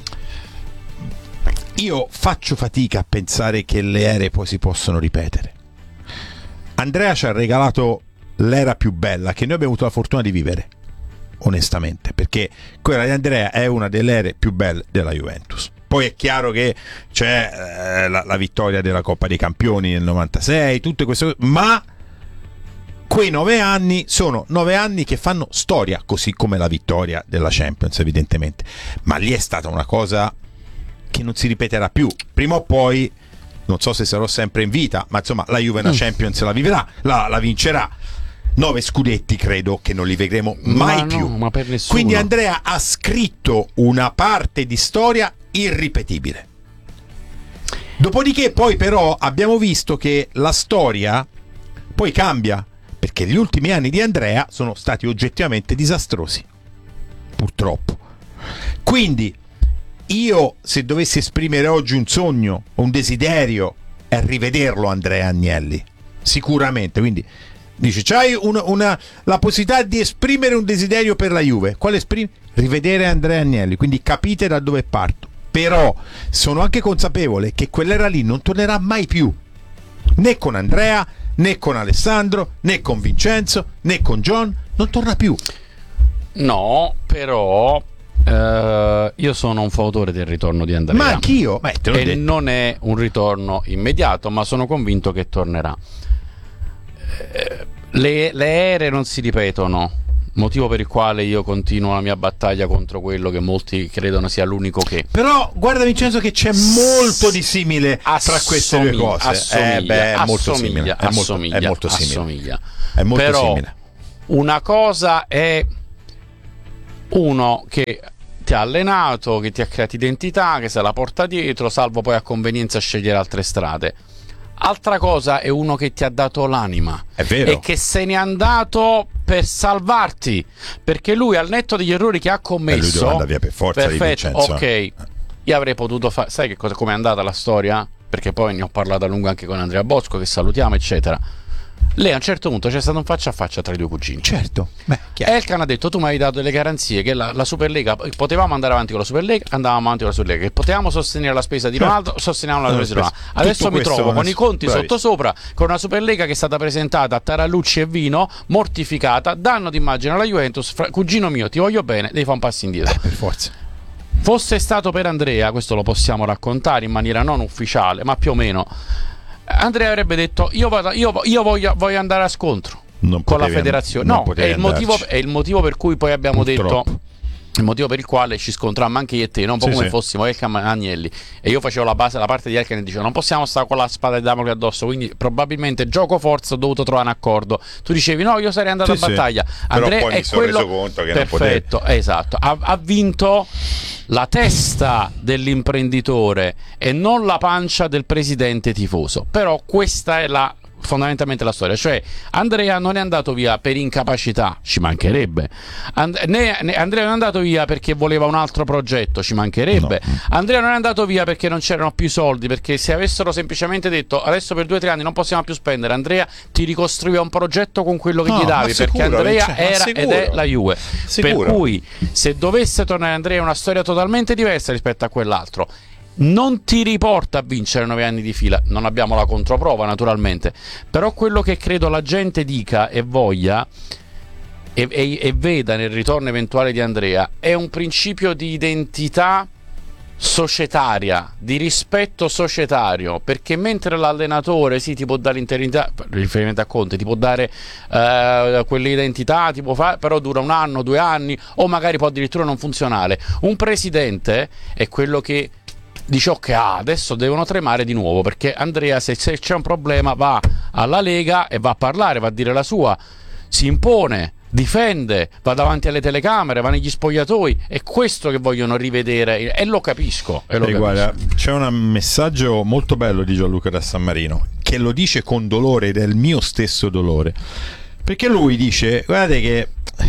io faccio fatica a pensare che le ere poi si possono ripetere. Andrea ci ha regalato l'era più bella che noi abbiamo avuto la fortuna di vivere, onestamente, perché quella di Andrea è una delle ere più belle della Juventus. Poi è chiaro che c'è eh, la, la vittoria della Coppa dei Campioni nel novantasei, tutte queste cose, ma quei nove anni sono nove anni che fanno storia, così come la vittoria della Champions, evidentemente. Ma lì è stata una cosa che non si ripeterà più. Prima o poi, non so se sarò sempre in vita, ma insomma la Juve una mm. Champions la vivrà, la, la vincerà. Nove scudetti credo che non li vedremo mai ma più. No, ma per nessuno. Quindi Andrea ha scritto una parte di storia irripetibile. Dopodiché poi però abbiamo visto che la storia poi cambia, perché gli ultimi anni di Andrea sono stati oggettivamente disastrosi, purtroppo. Quindi io, se dovessi esprimere oggi un sogno o un desiderio, è rivederlo Andrea Agnelli, sicuramente. Quindi Dice, c'hai una, una, la possibilità di esprimere un desiderio per la Juve. Quale esprime? Rivedere Andrea Agnelli, quindi capite da dove parto. Però sono anche consapevole che quell'era lì non tornerà mai più, né con Andrea, né con Alessandro, né con Vincenzo, né con John, non torna più. No, però eh, io sono un fautore del ritorno di Andrea. Ma anch'io, Beh, te l'ho e detto. non è un ritorno immediato, ma sono convinto che tornerà. Eh, le, le ere non si ripetono, motivo per il quale io continuo la mia battaglia contro quello che molti credono sia l'unico che. Però guarda Vincenzo che c'è molto di simile tra queste due cose. Assomiglia, eh, beh, è molto assomiglia, simile. È molto, assomiglia, è molto simile. assomiglia. È molto Però simile. una cosa è uno che ti ha allenato, che ti ha creato identità, che se la porta dietro, salvo poi a convenienza scegliere altre strade. Altra cosa è uno che ti ha dato l'anima, è vero, e che se n'è andato per salvarti, perché lui, al netto degli errori che ha commesso, e lui doveva andare via per forza, perfetto, di Vincenzo. ok, io avrei potuto fare, sai che cosa, com'è andata la storia? Perché poi ne ho parlato a lungo anche con Andrea Bosco, che salutiamo, eccetera. Lei a un certo punto c'è stato un faccia a faccia tra i due cugini. Certo. Beh, Elkan ha detto: tu mi hai dato delle garanzie che la, la Superlega, potevamo andare avanti con la Superlega, andavamo avanti con la Superlega, che potevamo sostenere la spesa di Ronaldo, sosteniamo la spesa di Ronaldo. Adesso mi trovo con i conti sottosopra, con una Superlega che è stata presentata a tarallucci e vino, mortificata, danno d'immagine alla Juventus. Fra, cugino mio, ti voglio bene, devi fare un passo indietro. Eh, per forza. Fosse stato per Andrea, questo lo possiamo raccontare in maniera non ufficiale, ma più o meno, Andrea avrebbe detto: io, vado, io, io voglio, voglio andare a scontro non con la potevi, federazione. non No, è il, motivo, è il motivo per cui poi abbiamo Purtroppo. detto, il motivo per il quale ci scontrammo anche io e te, non un po' sì, come sì. fossimo Elkan e Agnelli, e io facevo la base, la parte di Elkan, e dicevo: non possiamo stare con la spada di Damocle addosso, quindi probabilmente gioco forza ho dovuto trovare un accordo. Tu dicevi: no, io sarei andato sì, a battaglia. Sì. Andrea Però poi è mi sono quello reso conto che perfetto, non potevi. esatto, ha, ha vinto la testa dell'imprenditore e non la pancia del presidente tifoso. Però questa è la fondamentalmente la storia, cioè Andrea non è andato via per incapacità, ci mancherebbe. And- né, né Andrea non è andato via perché voleva un altro progetto, ci mancherebbe. No. Andrea non è andato via perché non c'erano più soldi, perché se avessero semplicemente detto: adesso per due o tre anni non possiamo più spendere, Andrea ti ricostruiva un progetto con quello che No, gli davi, ma sicuro, perché Andrea Vincenzo, ma era sicuro. ed è la Juve. Sicuro. Per cui se dovesse tornare Andrea è una storia totalmente diversa rispetto a quell'altro. Non ti riporta a vincere nove anni di fila, non abbiamo la controprova naturalmente, però quello che credo la gente dica e voglia e, e, e veda nel ritorno eventuale di Andrea è un principio di identità societaria, di rispetto societario, perché mentre l'allenatore sì ti può dare l'interinità, riferimento a Conte, ti può dare eh, quell'identità, ti può fare, però dura un anno, due anni, o magari può addirittura non funzionare. Un presidente è quello che dice: ok, ah, adesso devono tremare di nuovo, perché Andrea se, se c'è un problema va alla Lega e va a parlare, va a dire la sua, si impone, difende, va davanti alle telecamere, va negli spogliatoi. È questo che vogliono rivedere e lo capisco, e lo E capisco. guarda, c'è un messaggio molto bello di Gianluca da San Marino che lo dice con dolore ed è il mio stesso dolore, perché lui dice: guardate che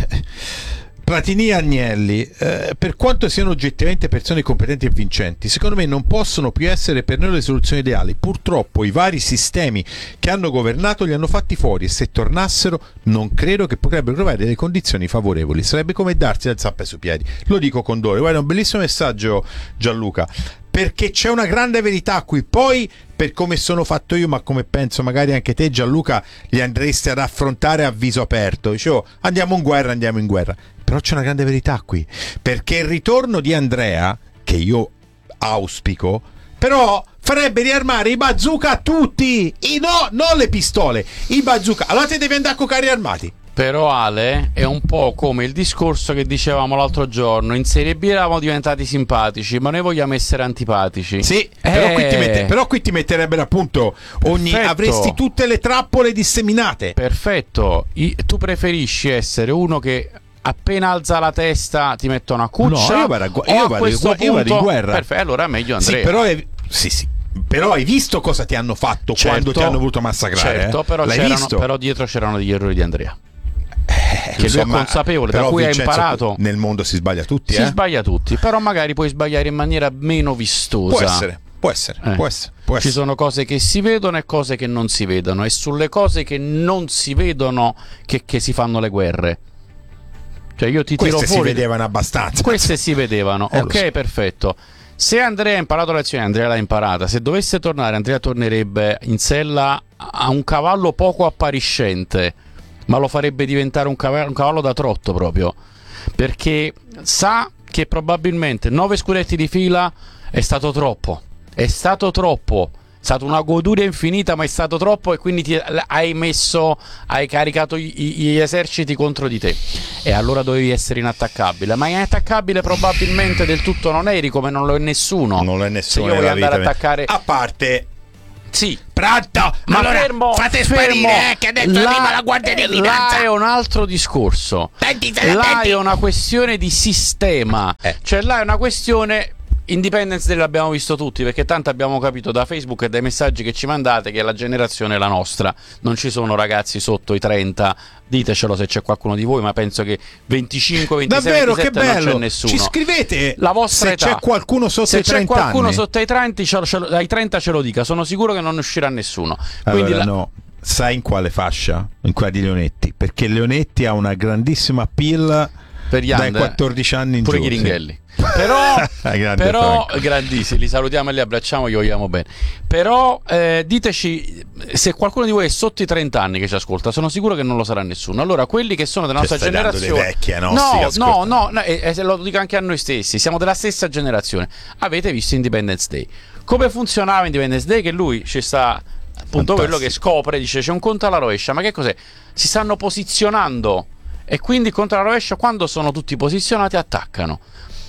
Platini e Agnelli, eh, per quanto siano oggettivamente persone competenti e vincenti, secondo me non possono più essere per noi le soluzioni ideali. Purtroppo i vari sistemi che hanno governato li hanno fatti fuori, e se tornassero non credo che potrebbero trovare delle condizioni favorevoli. Sarebbe come darsi le zappe sui piedi. Lo dico con dolore. Guarda, un bellissimo messaggio, Gianluca, perché c'è una grande verità qui. Poi, per come sono fatto io, ma come penso magari anche te, Gianluca, li andresti ad affrontare a viso aperto. Dicevo: andiamo in guerra, andiamo in guerra. Però c'è una grande verità qui, perché il ritorno di Andrea, che io auspico, però farebbe riarmare i bazooka a tutti. I no, non le pistole, i bazooka. Allora te devi andare con carri armati. Però Ale, è un po' come il discorso che dicevamo l'altro giorno: in Serie B eravamo diventati simpatici, ma noi vogliamo essere antipatici. Sì, eh. però, qui ti mette, però qui ti metterebbero appunto ogni, Perfetto. avresti tutte le trappole disseminate. Perfetto. I, tu preferisci essere uno che appena alza la testa ti mettono a cuccia? No, io vado, a gu- o io a vado, questo io vado in punto- guerra. Perfetto, allora è meglio Andrea. Sì, però è, sì, sì. Però hai visto cosa ti hanno fatto Certo, quando ti hanno voluto massacrare? Certo, eh? però, L'hai c'erano, visto? però dietro c'erano degli errori di Andrea. Eh, che lui è consapevole, da però cui ha Vincenzo, imparato. Nel mondo si sbaglia tutti, Si eh? sbaglia tutti, però magari puoi sbagliare in maniera meno vistosa. Può essere. Può essere, Eh. può essere, può Ci essere. sono cose che si vedono e cose che non si vedono, e sulle cose che non si vedono che, che si fanno le guerre. Cioè io ti tiro Queste si fuori vedevano abbastanza. Queste si vedevano, Eh, lo ok, so. perfetto. Se Andrea ha imparato la lezione, Andrea l'ha imparata. Se dovesse tornare, Andrea tornerebbe in sella a un cavallo poco appariscente, ma lo farebbe diventare un cavallo, un cavallo da trotto proprio, perché sa che probabilmente nove scudetti di fila è stato troppo, è stato troppo. È stata una goduria infinita, ma è stato troppo, e quindi ti hai messo, hai caricato gli, gli eserciti contro di te, e allora dovevi essere inattaccabile. Ma inattaccabile probabilmente del tutto non eri, come non lo è nessuno. Non lo è Se nessuno io voglio nella andare vita. a attaccare, A parte sì, pronto, ma allora fermo, fate fermo. sparire, eh, che ha detto Là- arriva la guardia di là finanza. è un altro discorso. Attenti, state Là attenti. è una questione di sistema, Eh. cioè là è una questione. Independence Day l'abbiamo visto tutti, perché tanto abbiamo capito da Facebook e dai messaggi che ci mandate che la generazione è la nostra. Non ci sono ragazzi sotto i trenta, ditecelo se c'è qualcuno di voi, ma penso che venticinque, ventisei, Davvero, che ventisette non c'è bello. nessuno. Ci scrivete La vostra se età. c'è qualcuno sotto se i c'è trenta qualcuno anni. sotto ai trenta, ce lo- ce lo- ai trenta ce lo dica. Sono sicuro che non uscirà nessuno. Quindi Allora, la- no. Sai in quale fascia? In quella di Leonetti, perché Leonetti ha una grandissima appeal per gli dai under, quattordici anni in pure giù. Ghiringhelli. Però, Grande però Franco. grandissimi, li salutiamo e li abbracciamo, gli vogliamo bene. Però eh, diteci se qualcuno di voi è sotto i trenta anni che ci ascolta. Sono sicuro che non lo sarà nessuno. Allora, quelli che sono della Cioè, nostra stai dando generazione, dei vecchi ai nostri che no, no, ascoltano. no, no, e, e se lo dico anche a noi stessi, siamo della stessa generazione. Avete visto Independence Day? Come funzionava Independence Day? Che lui ci sta, appunto, Fantastico. quello che scopre, dice c'è un conto alla rovescia. Ma che cos'è? Si stanno posizionando, e quindi conto alla rovescia, quando sono tutti posizionati, attaccano.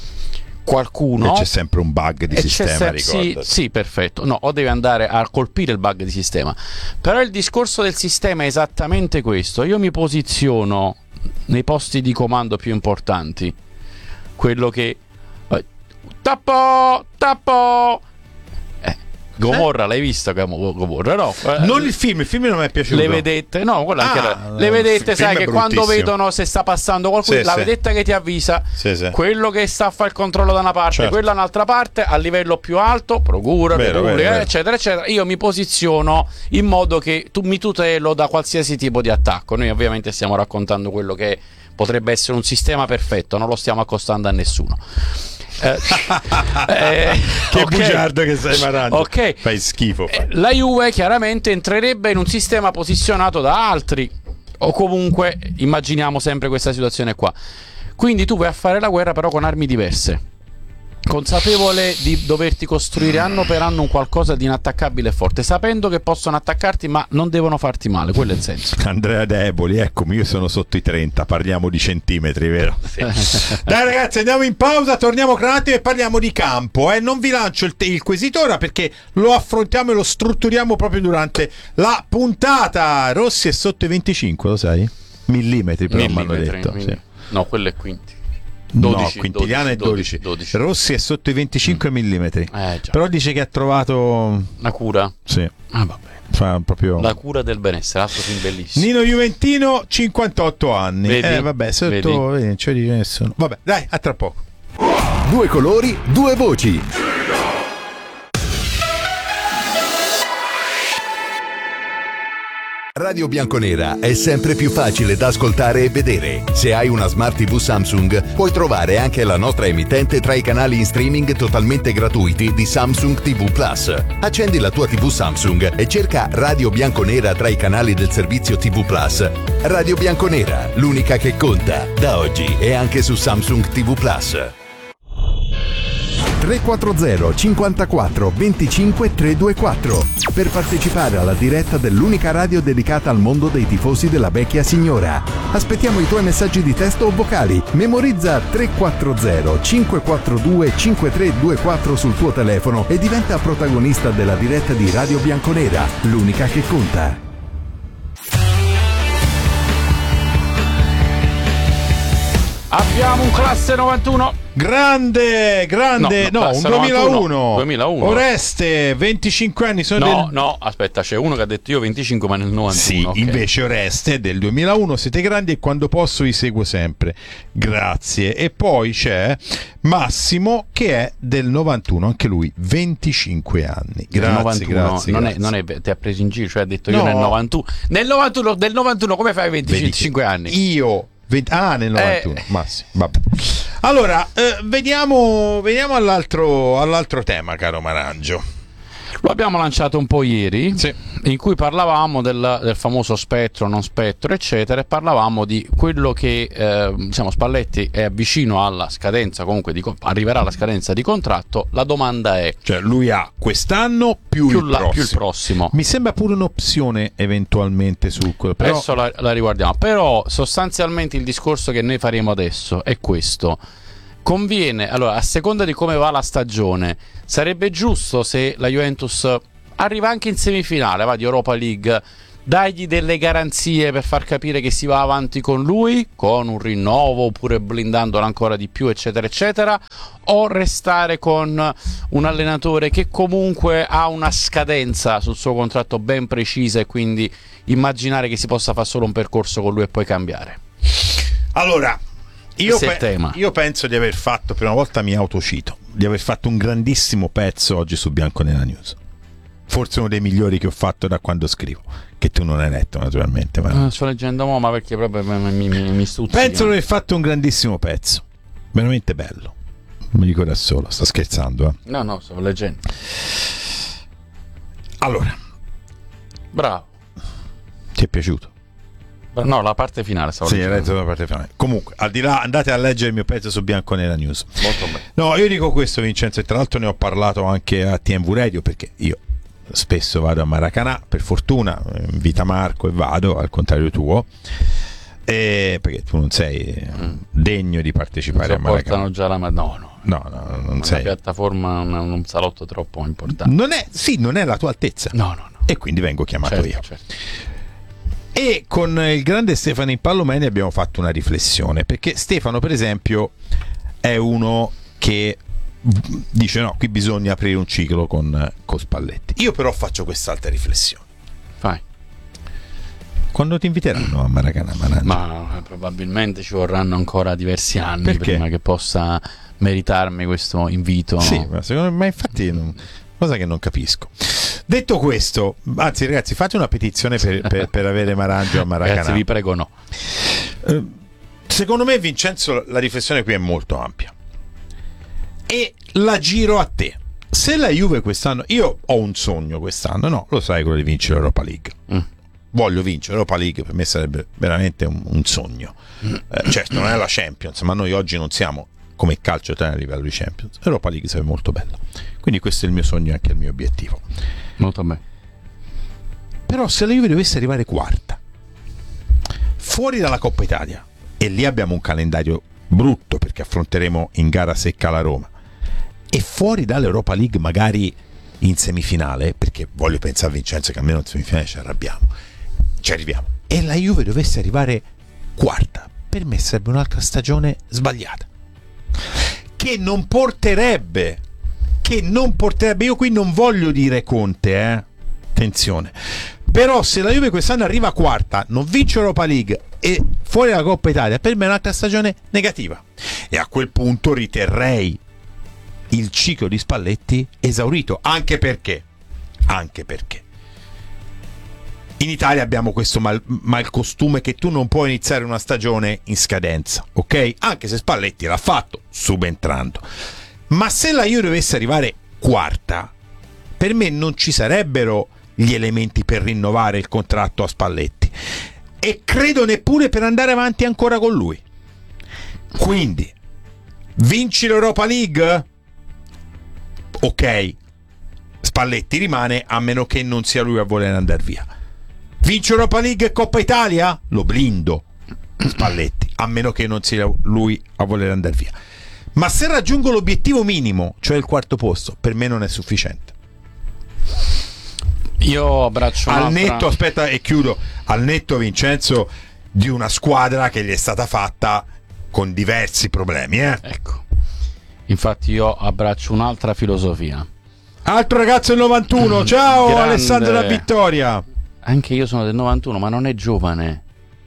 Qualcuno, E c'è sempre un bug di e c'è sistema, se- sì, ricordo. sì, perfetto. No, o devi andare a colpire il bug di sistema. Però il discorso del sistema è esattamente questo. Io mi posiziono nei posti di comando più importanti. Quello che eh, tappo, tappo. Eh, Gomorra, l'hai vista Gamo- Gomorra? No. Eh, Non il film, il film non mi è piaciuto. le vedette, no, quella anche Ah, era- le vedette, il sai film che è quando bruttissimo. vedono se sta passando qualcuno, Sì, la sì. vedetta che ti avvisa, Sì, sì. quello che sta a fare il controllo da una parte, Certo. quella un'altra parte, a livello più alto, procura, Vero, Repubblica, vero, vero. eccetera, eccetera. Io mi posiziono in modo che tu mi tutelo da qualsiasi tipo di attacco. Noi ovviamente stiamo raccontando quello che potrebbe essere un sistema perfetto, non lo stiamo accostando a nessuno. Eh, eh, Che ok. bugiardo che sei, Marando. Ok. Fai schifo. Eh, Fai. La Juve chiaramente entrerebbe in un sistema posizionato da altri, o comunque immaginiamo sempre questa situazione qua. Quindi tu vai a fare la guerra però con armi diverse, consapevole di doverti costruire anno per anno un qualcosa di inattaccabile e forte, sapendo che possono attaccarti ma non devono farti male. Quello è il senso. Andrea Deboli, eccomi, io sono sotto i trenta, parliamo di centimetri, vero? Dai ragazzi, andiamo in pausa, torniamo tra un attimo e parliamo di campo. Eh? Non vi lancio il, te- il quesito ora perché lo affrontiamo e lo strutturiamo proprio durante la puntata. Rossi è sotto i venticinque, lo sai? Millimetri però mi hanno Millimetri, detto. quindi- Sì. No, quello è quinti. No, dodici, quintiliano è dodici, dodici. dodici. Rossi è sotto i venticinque millimetri. Eh già. Però dice che ha trovato... La cura. Sì, Ah vabbè. fa proprio... La cura del benessere, altro film bellissimo. Nino Juventino, cinquantotto anni. Vedi? Eh vabbè, sotto... Vedi? Vedi, non ci dice nessuno. Vabbè, dai, a tra poco. Due colori, due voci. Radio Bianconera è sempre più facile da ascoltare e vedere. Se hai una Smart tivù Samsung, puoi trovare anche la nostra emittente tra i canali in streaming totalmente gratuiti di Samsung tivù Plus. Accendi la tua tivù Samsung e cerca Radio Bianconera tra i canali del servizio tivù Plus. Radio Bianconera, l'unica che conta, da oggi e anche su Samsung tivù Plus. tre quattro zero cinquantaquattro venticinque trecentoventiquattro per partecipare alla diretta dell'unica radio dedicata al mondo dei tifosi della vecchia signora. Aspettiamo i tuoi messaggi di testo o vocali. Memorizza tre quattro zero cinque quattro due cinque tre due quattro sul tuo telefono e diventa protagonista della diretta di Radio Bianconera, l'unica che conta. Abbiamo un classe novantuno. Grande, grande, No, no, no, un classe duemilauno. duemilauno. Oreste, venticinque anni sono No, del... no, aspetta, c'è uno che ha detto io venticinque ma nel novantuno. Sì, ok. invece Oreste è del duemilauno, siete grandi e quando posso vi seguo sempre. Grazie. E poi c'è Massimo che è del novantuno, anche lui venticinque anni. Grazie, Nel novantuno, grazie. non, grazie. È, non è, ti ha preso in giro, cioè ha detto io No. nel novantuno. Nel novantuno, del novantuno come fai a venticinque anni? Io venti ah, nel novantuno, Eh. Massimo. Vabbè. Allora, eh, veniamo, veniamo all'altro, all'altro tema, caro Marangio. Lo abbiamo lanciato un po' ieri, Sì. in cui parlavamo del, del famoso spettro, non spettro, eccetera, e parlavamo di quello che eh, diciamo, Spalletti è vicino alla scadenza, comunque di, arriverà alla scadenza di contratto. La domanda è Cioè, lui ha quest'anno più, più, il, la- prossimo. più il prossimo. Mi sembra pure un'opzione eventualmente su quello. Però Adesso la, la riguardiamo, però sostanzialmente il discorso che noi faremo adesso è questo. Conviene, allora, a seconda di come va la stagione, sarebbe giusto se la Juventus arriva anche in semifinale, va, di Europa League, dargli delle garanzie per far capire che si va avanti con lui, con un rinnovo oppure blindandolo ancora di più, eccetera eccetera, o restare con un allenatore che comunque ha una scadenza sul suo contratto ben precisa e quindi immaginare che si possa fare solo un percorso con lui e poi cambiare. allora io, Questo è il pe- tema. io penso di aver fatto, per una volta mi autocito, di aver fatto un grandissimo pezzo oggi su Bianconera News. Forse uno dei migliori che ho fatto da quando scrivo, che tu non hai letto naturalmente. Ma... Ah, sto leggendo mo, ma perché proprio mi, mi, mi, mi stuzzica. penso di aver fatto un grandissimo pezzo, veramente bello. Non mi dico da solo, sto scherzando. Eh. No, no, sto leggendo. Allora, Bravo. ti è piaciuto? No, la parte finale stavo Sì, hai leggendo. letto la parte finale. Comunque, al di là, andate a leggere il mio pezzo su Bianconera News. Molto bene. No, io dico questo, Vincenzo, e tra l'altro ne ho parlato anche a T M V Radio, perché io spesso vado a Maracanã, per fortuna, invita Marco e vado, al contrario tuo, e perché tu non sei degno di partecipare a Maracanã. Portano già la ma- no, no. No, no, non Una sei. piattaforma, un, un salotto troppo importante. Non è, sì, non è la tua altezza. No, no, no. E quindi vengo chiamato Certo, io. certo. E con il grande Stefano Impallomeni abbiamo fatto una riflessione, perché Stefano, per esempio, è uno che dice no, qui bisogna aprire un ciclo con, con Spalletti. Io però faccio quest'altra riflessione. Fai. Quando ti inviteranno a Maracanã, Marangio? Ma eh, probabilmente ci vorranno ancora diversi anni Perché? prima che possa meritarmi questo invito. Sì, ma, secondo me, ma infatti non, cosa che non capisco. Detto questo, anzi ragazzi, fate una petizione per, per, per avere Marangio a Maracanã. Ragazzi, vi prego, no. Eh, secondo me, Vincenzo, la riflessione qui è molto ampia e la giro a te. Se la Juve quest'anno, io ho un sogno quest'anno, no, lo sai, quello di vincere l'Europa League. Mm. Voglio vincere l'Europa League, per me sarebbe veramente un, un sogno. Eh, certo, non è la Champions, ma noi oggi non siamo come il calcio italiano a livello di Champions. L'Europa League sarebbe molto bella. Quindi questo è il mio sogno e anche il mio obiettivo. Molto bene. Però se la Juve dovesse arrivare quarta, fuori dalla Coppa Italia, e lì abbiamo un calendario brutto perché affronteremo in gara secca la Roma, e fuori dall'Europa League magari in semifinale, perché voglio pensare a Vincenzo che almeno in semifinale ci arrabbiamo, ci arriviamo, e la Juve dovesse arrivare quarta, per me sarebbe un'altra stagione sbagliata, che non porterebbe che non porterebbe, io qui non voglio dire Conte, eh attenzione, però se la Juve quest'anno arriva quarta, non vince Europa League e fuori dalla Coppa Italia, per me è un'altra stagione negativa, e a quel punto riterrei il ciclo di Spalletti esaurito, anche perché anche perché in Italia abbiamo questo mal, malcostume che tu non puoi iniziare una stagione in scadenza, ok? Anche se Spalletti l'ha fatto subentrando. Ma se la Juve dovesse arrivare quarta, per me non ci sarebbero gli elementi per rinnovare il contratto a Spalletti, e credo neppure per andare avanti ancora con lui. Quindi vinci l'Europa League? Ok, Spalletti rimane, a meno che non sia lui a voler andare via. Vince Europa League e Coppa Italia? Lo blindo Spalletti, a meno che non sia lui a voler andare via. Ma se raggiungo l'obiettivo minimo, cioè il quarto posto, per me non è sufficiente. Io abbraccio Al un'altra- netto, aspetta e chiudo, al netto, Vincenzo, di una squadra che gli è stata fatta con diversi problemi, eh. Ecco, infatti io abbraccio un'altra filosofia. Altro ragazzo del novantuno, ciao Grande. Alessandro da Vittoria. Anche io sono del novantuno, ma non è giovane.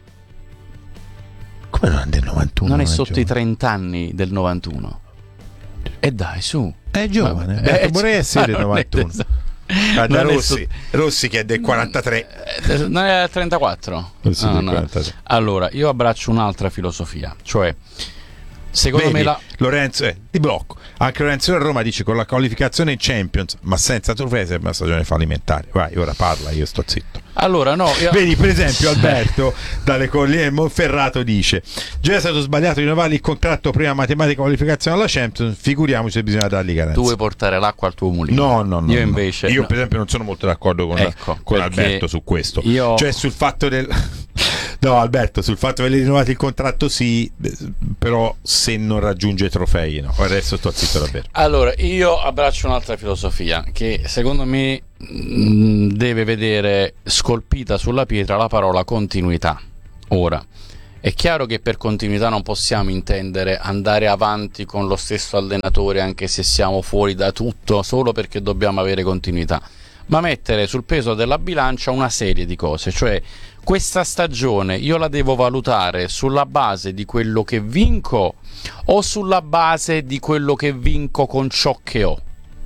Come non è del novantuno? Non è non sotto giovane. i trenta anni del novantuno. E dai, su. È giovane, Ma- Beh, eh, vorrei essere del ma non è novantuno. del- Guarda non è Rossi, Rossi che è del quarantatré. Eh, Non è del trentaquattro? Rossi No, del no. quarantatré. Allora, io abbraccio un'altra filosofia, cioè secondo Vedi, me la... Lorenzo, eh, ti blocco. Anche Lorenzo a Roma dice con la qualificazione in Champions, ma senza trofei sembra una stagione fallimentare. Vai, ora parla, io sto zitto. Allora, no, io... Vedi, per esempio, Alberto dalle colline del Monferrato dice: già è stato sbagliato rinnovare il contratto prima matematica qualificazione alla Champions, figuriamoci se bisogna dargli garanzia. tu vuoi portare l'acqua al tuo mulino. No, no, no. Io no. invece... Io, no. per esempio, non sono molto d'accordo con, Ecco, con perché Alberto su questo. io- Cioè, sul fatto del. No, Alberto, sul fatto che avete rinnovato il contratto, sì, però se non raggiunge trofei, no. Adesso sto zitto davvero. Allora, io abbraccio un'altra filosofia che secondo me mh, deve vedere scolpita sulla pietra la parola continuità. Ora, è chiaro che per continuità non possiamo intendere andare avanti con lo stesso allenatore anche se siamo fuori da tutto solo perché dobbiamo avere continuità, ma mettere sul peso della bilancia una serie di cose, cioè questa stagione io la devo valutare sulla base di quello che vinco o sulla base di quello che vinco con ciò che ho.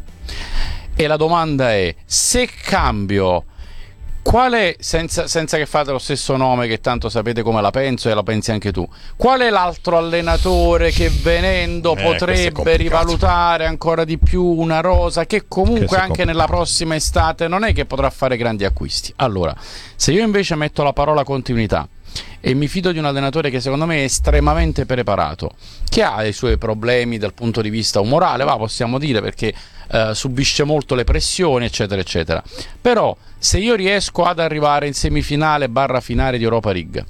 E la domanda è: se cambio, quale, senza, senza che fate lo stesso nome, che tanto sapete come la penso e la pensi anche tu, qual è l'altro allenatore che venendo Eh, questo è potrebbe complicato. rivalutare ancora di più una rosa che comunque Questo è anche complicato. nella prossima estate non è che potrà fare grandi acquisti? Allora, se io invece metto la parola continuità e mi fido di un allenatore che secondo me è estremamente preparato, che ha i suoi problemi dal punto di vista umorale, va, possiamo dire, perché eh, subisce molto le pressioni, eccetera eccetera, però se io riesco ad arrivare in semifinale barra finale di Europa League,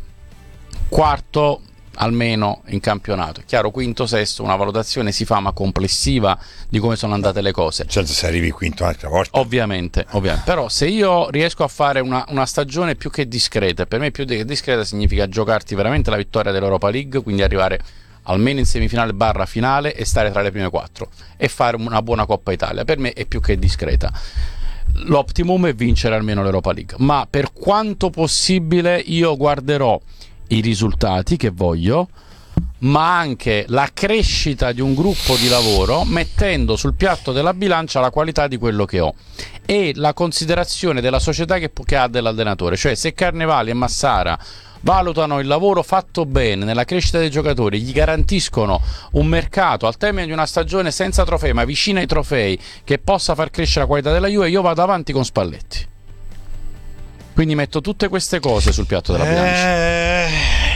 quarto almeno in campionato, è chiaro, quinto, sesto, una valutazione si fa ma complessiva di come sono andate le cose. Certo, se arrivi quinto un'altra volta. Ovviamente, ovviamente, però se io riesco a fare una, una stagione più che discreta, per me più che discreta significa giocarti veramente la vittoria dell'Europa League, quindi arrivare almeno in semifinale barra finale e stare tra le prime quattro e fare una buona Coppa Italia, per me è più che discreta. L'optimum è vincere almeno l'Europa League, ma per quanto possibile io guarderò i risultati che voglio, ma anche la crescita di un gruppo di lavoro, mettendo sul piatto della bilancia la qualità di quello che ho e la considerazione della società che, che ha dell'allenatore. Cioè, se Carnevali e Massara valutano il lavoro fatto bene nella crescita dei giocatori, gli garantiscono un mercato al termine di una stagione senza trofei ma vicina ai trofei, che possa far crescere la qualità della Juve, io vado avanti con Spalletti. Quindi metto tutte queste cose sul piatto della bilancia. Eh,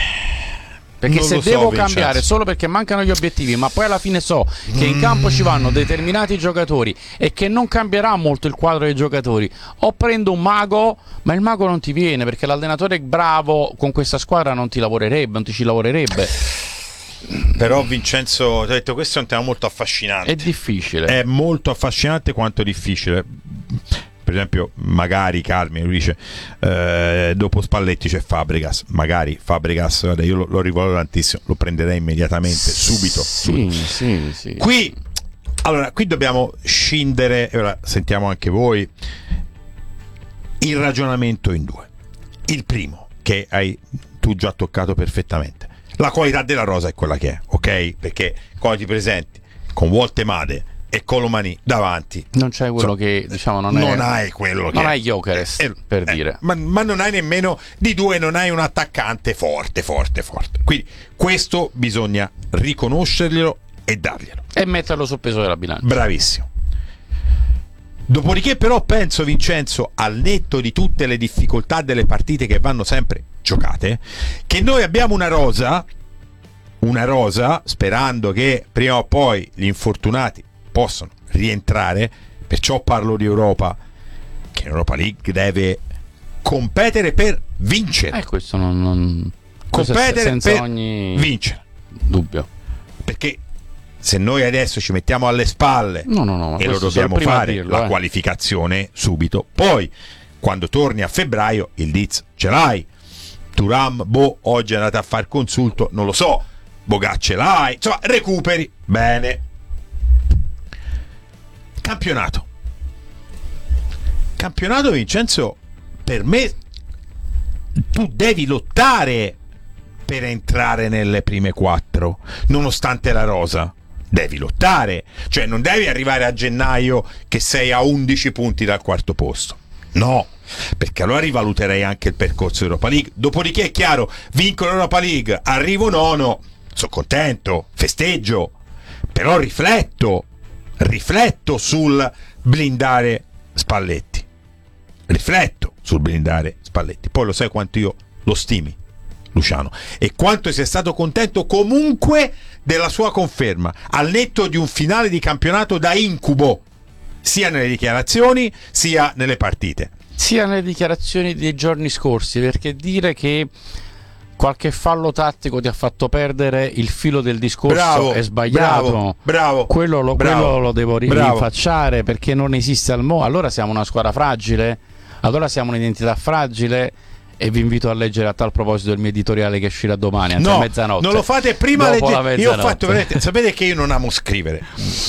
Perché non se lo so, devo Vincenzo. cambiare solo perché mancano gli obiettivi, ma poi alla fine so che in campo ci vanno determinati giocatori e che non cambierà molto il quadro dei giocatori, o prendo un mago, ma il mago non ti viene perché l'allenatore bravo con questa squadra non ti lavorerebbe, non ti ci lavorerebbe. Però Vincenzo, ti ho detto, questo è un tema molto affascinante. È difficile. È molto affascinante quanto difficile. Per esempio, magari Carmine lui dice eh, dopo Spalletti c'è Fabregas, magari Fabregas, guarda, io lo, lo rivaloro tantissimo, lo prenderei immediatamente, subito, Sì, subito. sì, sì. Qui, allora, qui dobbiamo scindere, e ora sentiamo anche voi, il ragionamento in due. Il primo, che hai tu già toccato perfettamente, la qualità della rosa è quella che è, ok? Perché quando ti presenti con Woltemade e Colomani davanti, Non c'è quello so, che diciamo non, non è, hai quello che non è. hai Gyökeres, Eh, per eh, dire. ma, ma non hai nemmeno di due, non hai un attaccante forte, forte, forte. Quindi questo bisogna riconoscerglielo e darglielo. E metterlo sul peso della bilancia. Bravissimo. Dopodiché però penso, Vincenzo, al netto di tutte le difficoltà delle partite che vanno sempre giocate, che noi abbiamo una rosa, una rosa, sperando che prima o poi gli infortunati possano rientrare, perciò parlo di Europa, che in Europa League deve competere per vincere. Eh, questo non, non... questo è competere senza per ogni vincere. dubbio. Perché se noi adesso ci mettiamo alle spalle No, no, no, ma e lo questo sono dobbiamo il primo a fare dirlo, la eh. qualificazione subito, poi quando torni a febbraio il Diz ce l'hai, Thuram, boh, oggi è andato a far consulto, non lo so, Bogà ce l'hai, insomma recuperi, bene. Campionato. Campionato, Vincenzo, per me tu devi lottare per entrare nelle prime quattro, nonostante la rosa. Devi lottare, cioè non devi arrivare a gennaio che sei a undici punti dal quarto posto. No, perché allora rivaluterei anche il percorso Europa League. Dopodiché è chiaro, vinco l'Europa League, arrivo nono, sono contento, festeggio, però rifletto, rifletto sul blindare Spalletti. Rifletto sul blindare Spalletti. Poi lo sai quanto io lo stimi, Luciano, e quanto sia stato contento comunque della sua conferma, al netto di un finale di campionato da incubo, sia nelle dichiarazioni sia nelle partite. Sia nelle dichiarazioni dei giorni scorsi, perché dire che qualche fallo tattico ti ha fatto perdere il filo del discorso bravo, è sbagliato. Bravo, bravo, quello, lo, bravo, quello lo devo bravo. rinfacciare, perché non esiste al mo'. Allora siamo una squadra fragile, allora siamo un'identità fragile. E vi invito a leggere a tal proposito il mio editoriale che uscirà domani, anzi no, a mezzanotte. Non lo fate prima, legge... io ho fatto, vedete, sapete che io non amo scrivere.